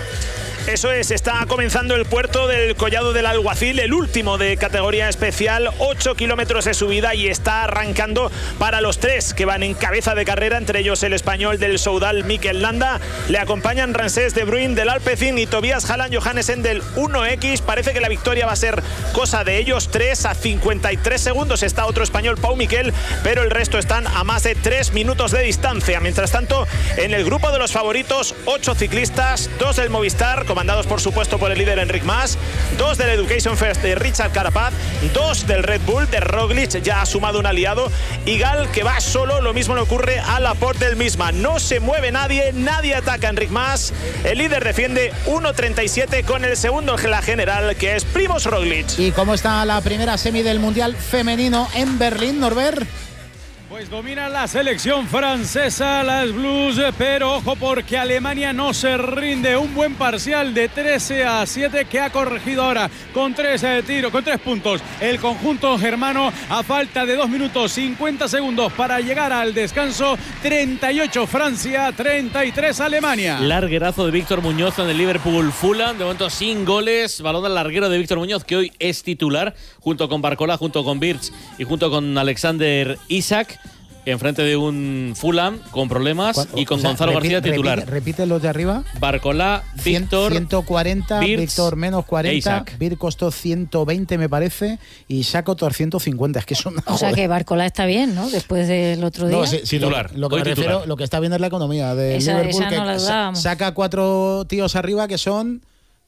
Eso es, está comenzando el puerto del Collado del Alguacil, el último de categoría especial, ocho kilómetros de subida, y está arrancando para los tres que van en cabeza de carrera, entre ellos el español del Soudal, Mikel Landa. Le acompañan Ramsés de Bruyn del Alpecin y Tobias Hallan Johannesen del uno equis. Parece que la victoria va a ser cosa de ellos tres. A cincuenta y tres segundos está otro español, Pau Miquel, pero el resto están a más de tres minutos de distancia. Mientras tanto, en el grupo de los favoritos, ocho ciclistas, dos del Movistar, comandados por supuesto por el líder Enric Mas, dos del Education First de Richard Carapaz, dos del Red Bull de Roglic, ya ha sumado un aliado, y Gal, que va solo. Lo mismo le ocurre a Laporte del misma. No se mueve nadie, nadie ataca a Enric Mas. El líder defiende uno treinta y siete con el segundo en la general, que es Primož Roglic. ¿Y cómo está la primera semi del Mundial Femenino en Berlín, Norbert? Pues domina la selección francesa, las Blues, pero ojo porque Alemania no se rinde. Un buen parcial de trece a siete que ha corregido ahora con tres eh, tiros, con tres puntos. El conjunto germano, a falta de dos minutos cincuenta segundos para llegar al descanso. treinta y ocho Francia, treinta y tres Alemania. Larguerazo de Víctor Muñoz en el Liverpool Fulham, de momento sin goles. Balón al larguero de Víctor Muñoz, que hoy es titular, junto con Barcola, junto con Birch y junto con Alexander Isak, enfrente de un Fulham con problemas, y con O sea, Gonzalo repite- García titular. Repite, repite los de arriba. Barcola, Víctor, ciento cuarenta, Birch Víctor menos e cuarenta, Isak. Bir costó ciento veinte me parece, y Saco doscientos cincuenta. Es que es una O sea joder. que Barcola está bien, ¿no? Después del otro día. No, sí, sí, lo, Titular, lo que hoy me titular. refiero, lo que está bien es la economía de Esa- Liverpool, esa que no la sa- dudábamos. saca cuatro tíos arriba que son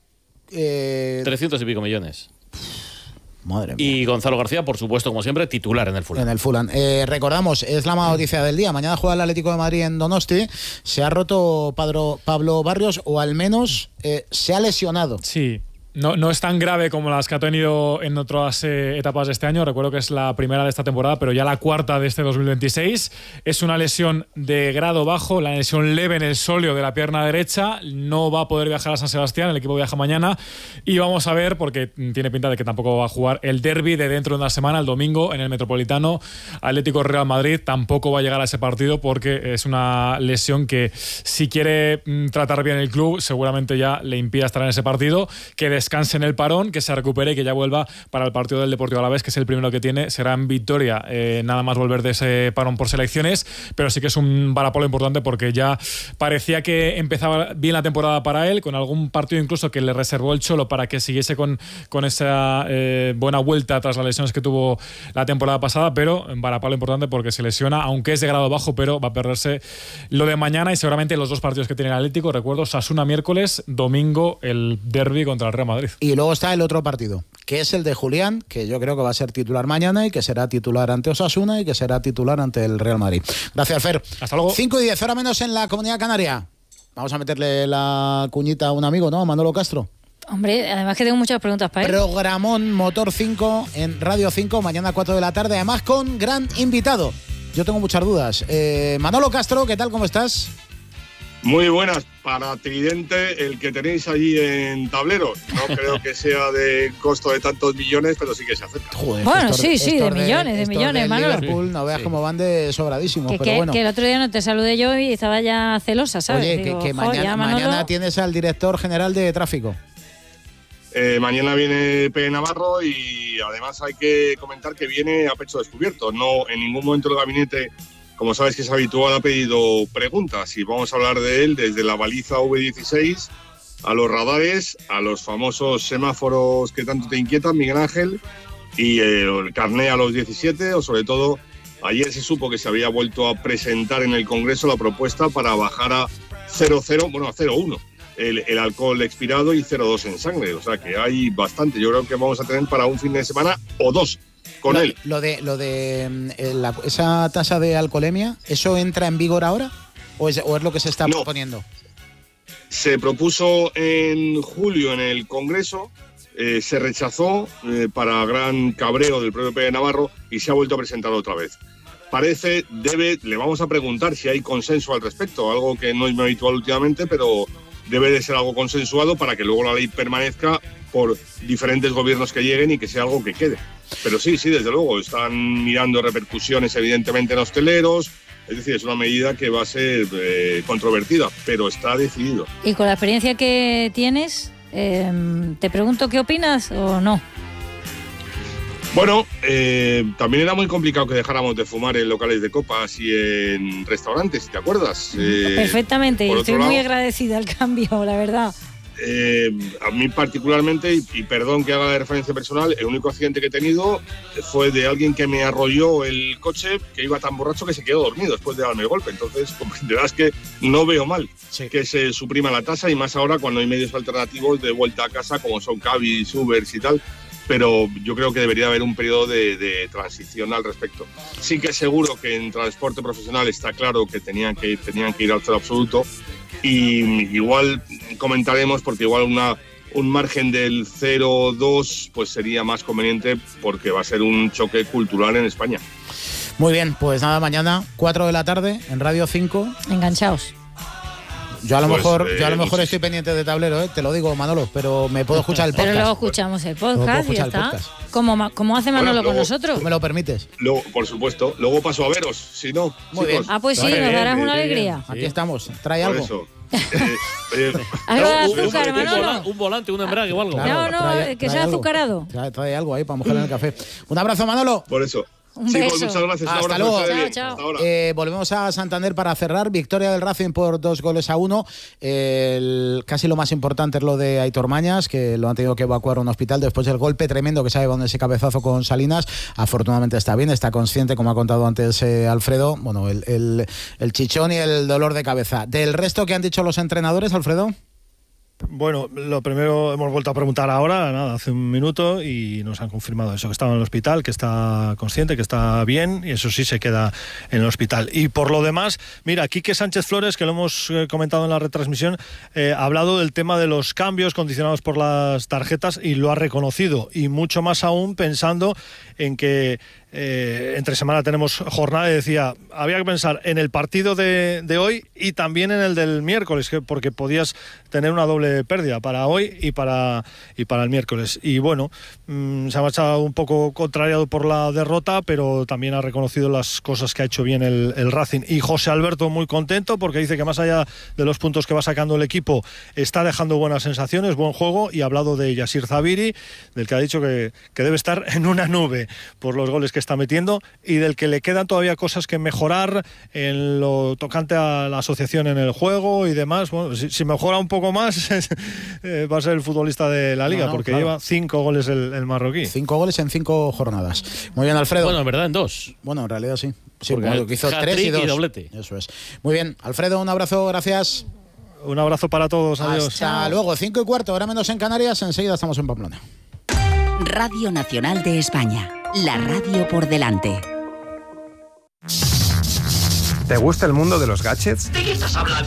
eh, trescientos y pico millones. madre mía. Y Gonzalo García, por supuesto, como siempre, titular en el Fulham. En el Fulham. Eh, recordamos, es la mala noticia del día. Mañana juega el Atlético de Madrid en Donosti. Se ha roto Padro, Pablo Barrios, o al menos eh, se ha lesionado. Sí. No, no es tan grave como las que ha tenido en otras eh, etapas de este año. Recuerdo que es la primera de esta temporada, pero ya la cuarta de este dos mil veintiséis. Es una lesión de grado bajo, la lesión leve en el sóleo de la pierna derecha. No va a poder viajar a San Sebastián, el equipo viaja mañana. Y vamos a ver, porque tiene pinta de que tampoco va a jugar el derbi de dentro de una semana, el domingo, en el Metropolitano. Atlético Real Madrid tampoco va a llegar a ese partido porque es una lesión que, si quiere mm, tratar bien el club, seguramente ya le impida estar en ese partido. Que descanse en el parón, que se recupere y que ya vuelva para el partido del Deportivo Alavés, que es el primero que tiene. Será en Vitoria, eh, nada más volver de ese parón por selecciones, pero sí que es un varapalo importante porque ya parecía que empezaba bien la temporada para él, con algún partido incluso que le reservó el Cholo para que siguiese con, con esa eh, buena vuelta tras las lesiones que tuvo la temporada pasada, pero un varapalo importante porque se lesiona, aunque es de grado bajo, pero va a perderse lo de mañana y seguramente los dos partidos que tiene el Atlético. Recuerdo, Osasuna miércoles, domingo el derbi contra el Real Madrid. Y luego está el otro partido, que es el de Julián, que yo creo que va a ser titular mañana y que será titular ante Osasuna y que será titular ante el Real Madrid. Gracias, Fer. Hasta luego. cinco y diez, hora menos en la Comunidad Canaria. Vamos a meterle la cuñita a un amigo, ¿no? Manolo Castro. Hombre, además que tengo muchas preguntas para él. Programón Motor cinco en Radio cinco, mañana cuatro de la tarde, además con gran invitado. Yo tengo muchas dudas. Eh, Manolo Castro, ¿qué tal? ¿Cómo estás? Muy buenas, para Tridente, el que tenéis allí en Tablero. No creo que sea de costo de tantos millones, pero sí que se acerca. Joder, bueno, estos, sí, sí, de millones, de, de millones, Manolo. Liverpool, no veas sí. cómo van de sobradísimos, que, pero que, bueno. Que el otro día no te saludé yo y estaba ya celosa, ¿sabes? Oye, Digo, que, que mañana, ya, mañana tienes al director general de tráfico. Eh, mañana viene P. Navarro y además hay que comentar que viene a pecho descubierto. No, en ningún momento el gabinete, como sabes que es habitual, ha pedido preguntas y vamos a hablar de él desde la baliza V dieciséis a los radares, a los famosos semáforos que tanto te inquietan, Miguel Ángel, y eh, el carné a los diecisiete, o sobre todo ayer se supo que se había vuelto a presentar en el Congreso la propuesta para bajar a cero cero, bueno, a cero uno el, el alcohol expirado y cero dos en sangre, o sea que hay bastante. Yo creo que vamos a tener para un fin de semana o dos con lo, él. Lo de, lo de eh, la, esa tasa de alcoholemia, ¿eso entra en vigor ahora? ¿O es, o es lo que se está no. proponiendo? Se propuso en julio en el Congreso, eh, se rechazó eh, para gran cabreo del propio P. de Navarro y se ha vuelto a presentar otra vez. Parece, debe, le vamos a preguntar si hay consenso al respecto, algo que no es muy habitual últimamente, pero debe de ser algo consensuado para que luego la ley permanezca por diferentes gobiernos que lleguen y que sea algo que quede. Pero sí, sí, desde luego, están mirando repercusiones evidentemente en hosteleros, es decir, es una medida que va a ser eh, controvertida, pero está decidido. Y con la experiencia que tienes, eh, te pregunto, ¿qué opinas o no? Bueno, eh, también era muy complicado que dejáramos de fumar en locales de copas y en restaurantes, ¿te acuerdas? Eh, Perfectamente, y estoy lado, muy agradecida al cambio, la verdad. Eh, a mí particularmente, y, y perdón que haga la referencia personal, el único accidente que he tenido fue de alguien que me arrolló el coche, que iba tan borracho que se quedó dormido después de darme el golpe. Entonces comprenderás que no veo mal sí. que se suprima la tasa, y más ahora cuando hay medios alternativos de vuelta a casa como son Cabis, Ubers y tal. Pero yo creo que debería haber un periodo de, de transición al respecto. Sí que seguro que en transporte profesional está claro que tenían que, tenían que ir al cero absoluto, y igual comentaremos, porque igual una, un margen del cero coma dos pues sería más conveniente, porque va a ser un choque cultural en España. Muy bien, pues nada, mañana cuatro de la tarde en Radio cinco. Enganchaos. Yo a lo pues, mejor, eh, yo a lo mejor estoy pendiente de Tablero, ¿eh? Te lo digo, Manolo, pero me puedo escuchar el podcast. Pero luego escuchamos el podcast y ya está. Como, como hace Manolo bueno, luego, con nosotros. ¿Tú me lo permites? Luego, por supuesto. Luego paso a veros, si no. Muy bien. Ah, pues sí, nos darás una alegría. Aquí estamos. Trae algo. Eso. eh, eh, algo de azúcar, un, Manolo. Un volante, un, volante, un embrague o algo. Claro, no, no, trae, que sea azucarado. Trae, trae algo ahí para mojar en el café. Un abrazo, Manolo. Por eso. Un sí, beso. Pues muchas gracias. Hasta luego. Chao, chao. Hasta ahora. Eh, volvemos a Santander para cerrar. Victoria del Racing por dos goles a uno. El, casi lo más importante es lo de Aitor Mañas, que lo han tenido que evacuar a un hospital después del golpe tremendo que se ha llevado en ese cabezazo con Salinas. Afortunadamente está bien, está consciente, como ha contado antes eh, Alfredo. Bueno, el, el, el chichón y el dolor de cabeza. Del resto que han dicho los entrenadores, Alfredo. Bueno, lo primero hemos vuelto a preguntar ahora, nada, hace un minuto, y nos han confirmado eso, que estaba en el hospital, que está consciente, que está bien, y eso sí se queda en el hospital. Y por lo demás, mira, Quique Sánchez Flores, que lo hemos eh, comentado en la retransmisión, eh, ha hablado del tema de los cambios condicionados por las tarjetas y lo ha reconocido, y mucho más aún pensando en que Eh, entre semana tenemos jornada, y decía, había que pensar en el partido de, de hoy y también en el del miércoles, que, porque podías tener una doble pérdida para hoy y para, y para el miércoles. Y bueno, mmm, se ha marchado un poco contrariado por la derrota, pero también ha reconocido las cosas que ha hecho bien el, el Racing. Y José Alberto muy contento, porque dice que más allá de los puntos que va sacando el equipo, está dejando buenas sensaciones, buen juego, y ha hablado de Yasir Zabiri, del que ha dicho que, que debe estar en una nube por los goles que está metiendo, y del que le quedan todavía cosas que mejorar en lo tocante a la asociación en el juego y demás. Bueno, si, si mejora un poco más va a ser el futbolista de la liga, no, no, porque claro, lleva cinco goles el, el marroquí. Cinco goles en cinco jornadas. Muy bien, Alfredo. Bueno, en verdad en dos. Bueno, en realidad sí. Sí, bueno, que hizo tres y dos. Y doblete. Eso es. Muy bien, Alfredo, un abrazo, gracias. Un abrazo para todos, adiós. Hasta Chao. Luego, cinco y cuarto, ahora menos en Canarias, enseguida estamos en Pamplona. Radio Nacional de España, la radio por delante. ¿Te gusta el mundo de los gadgets? ¿De qué estás hablando?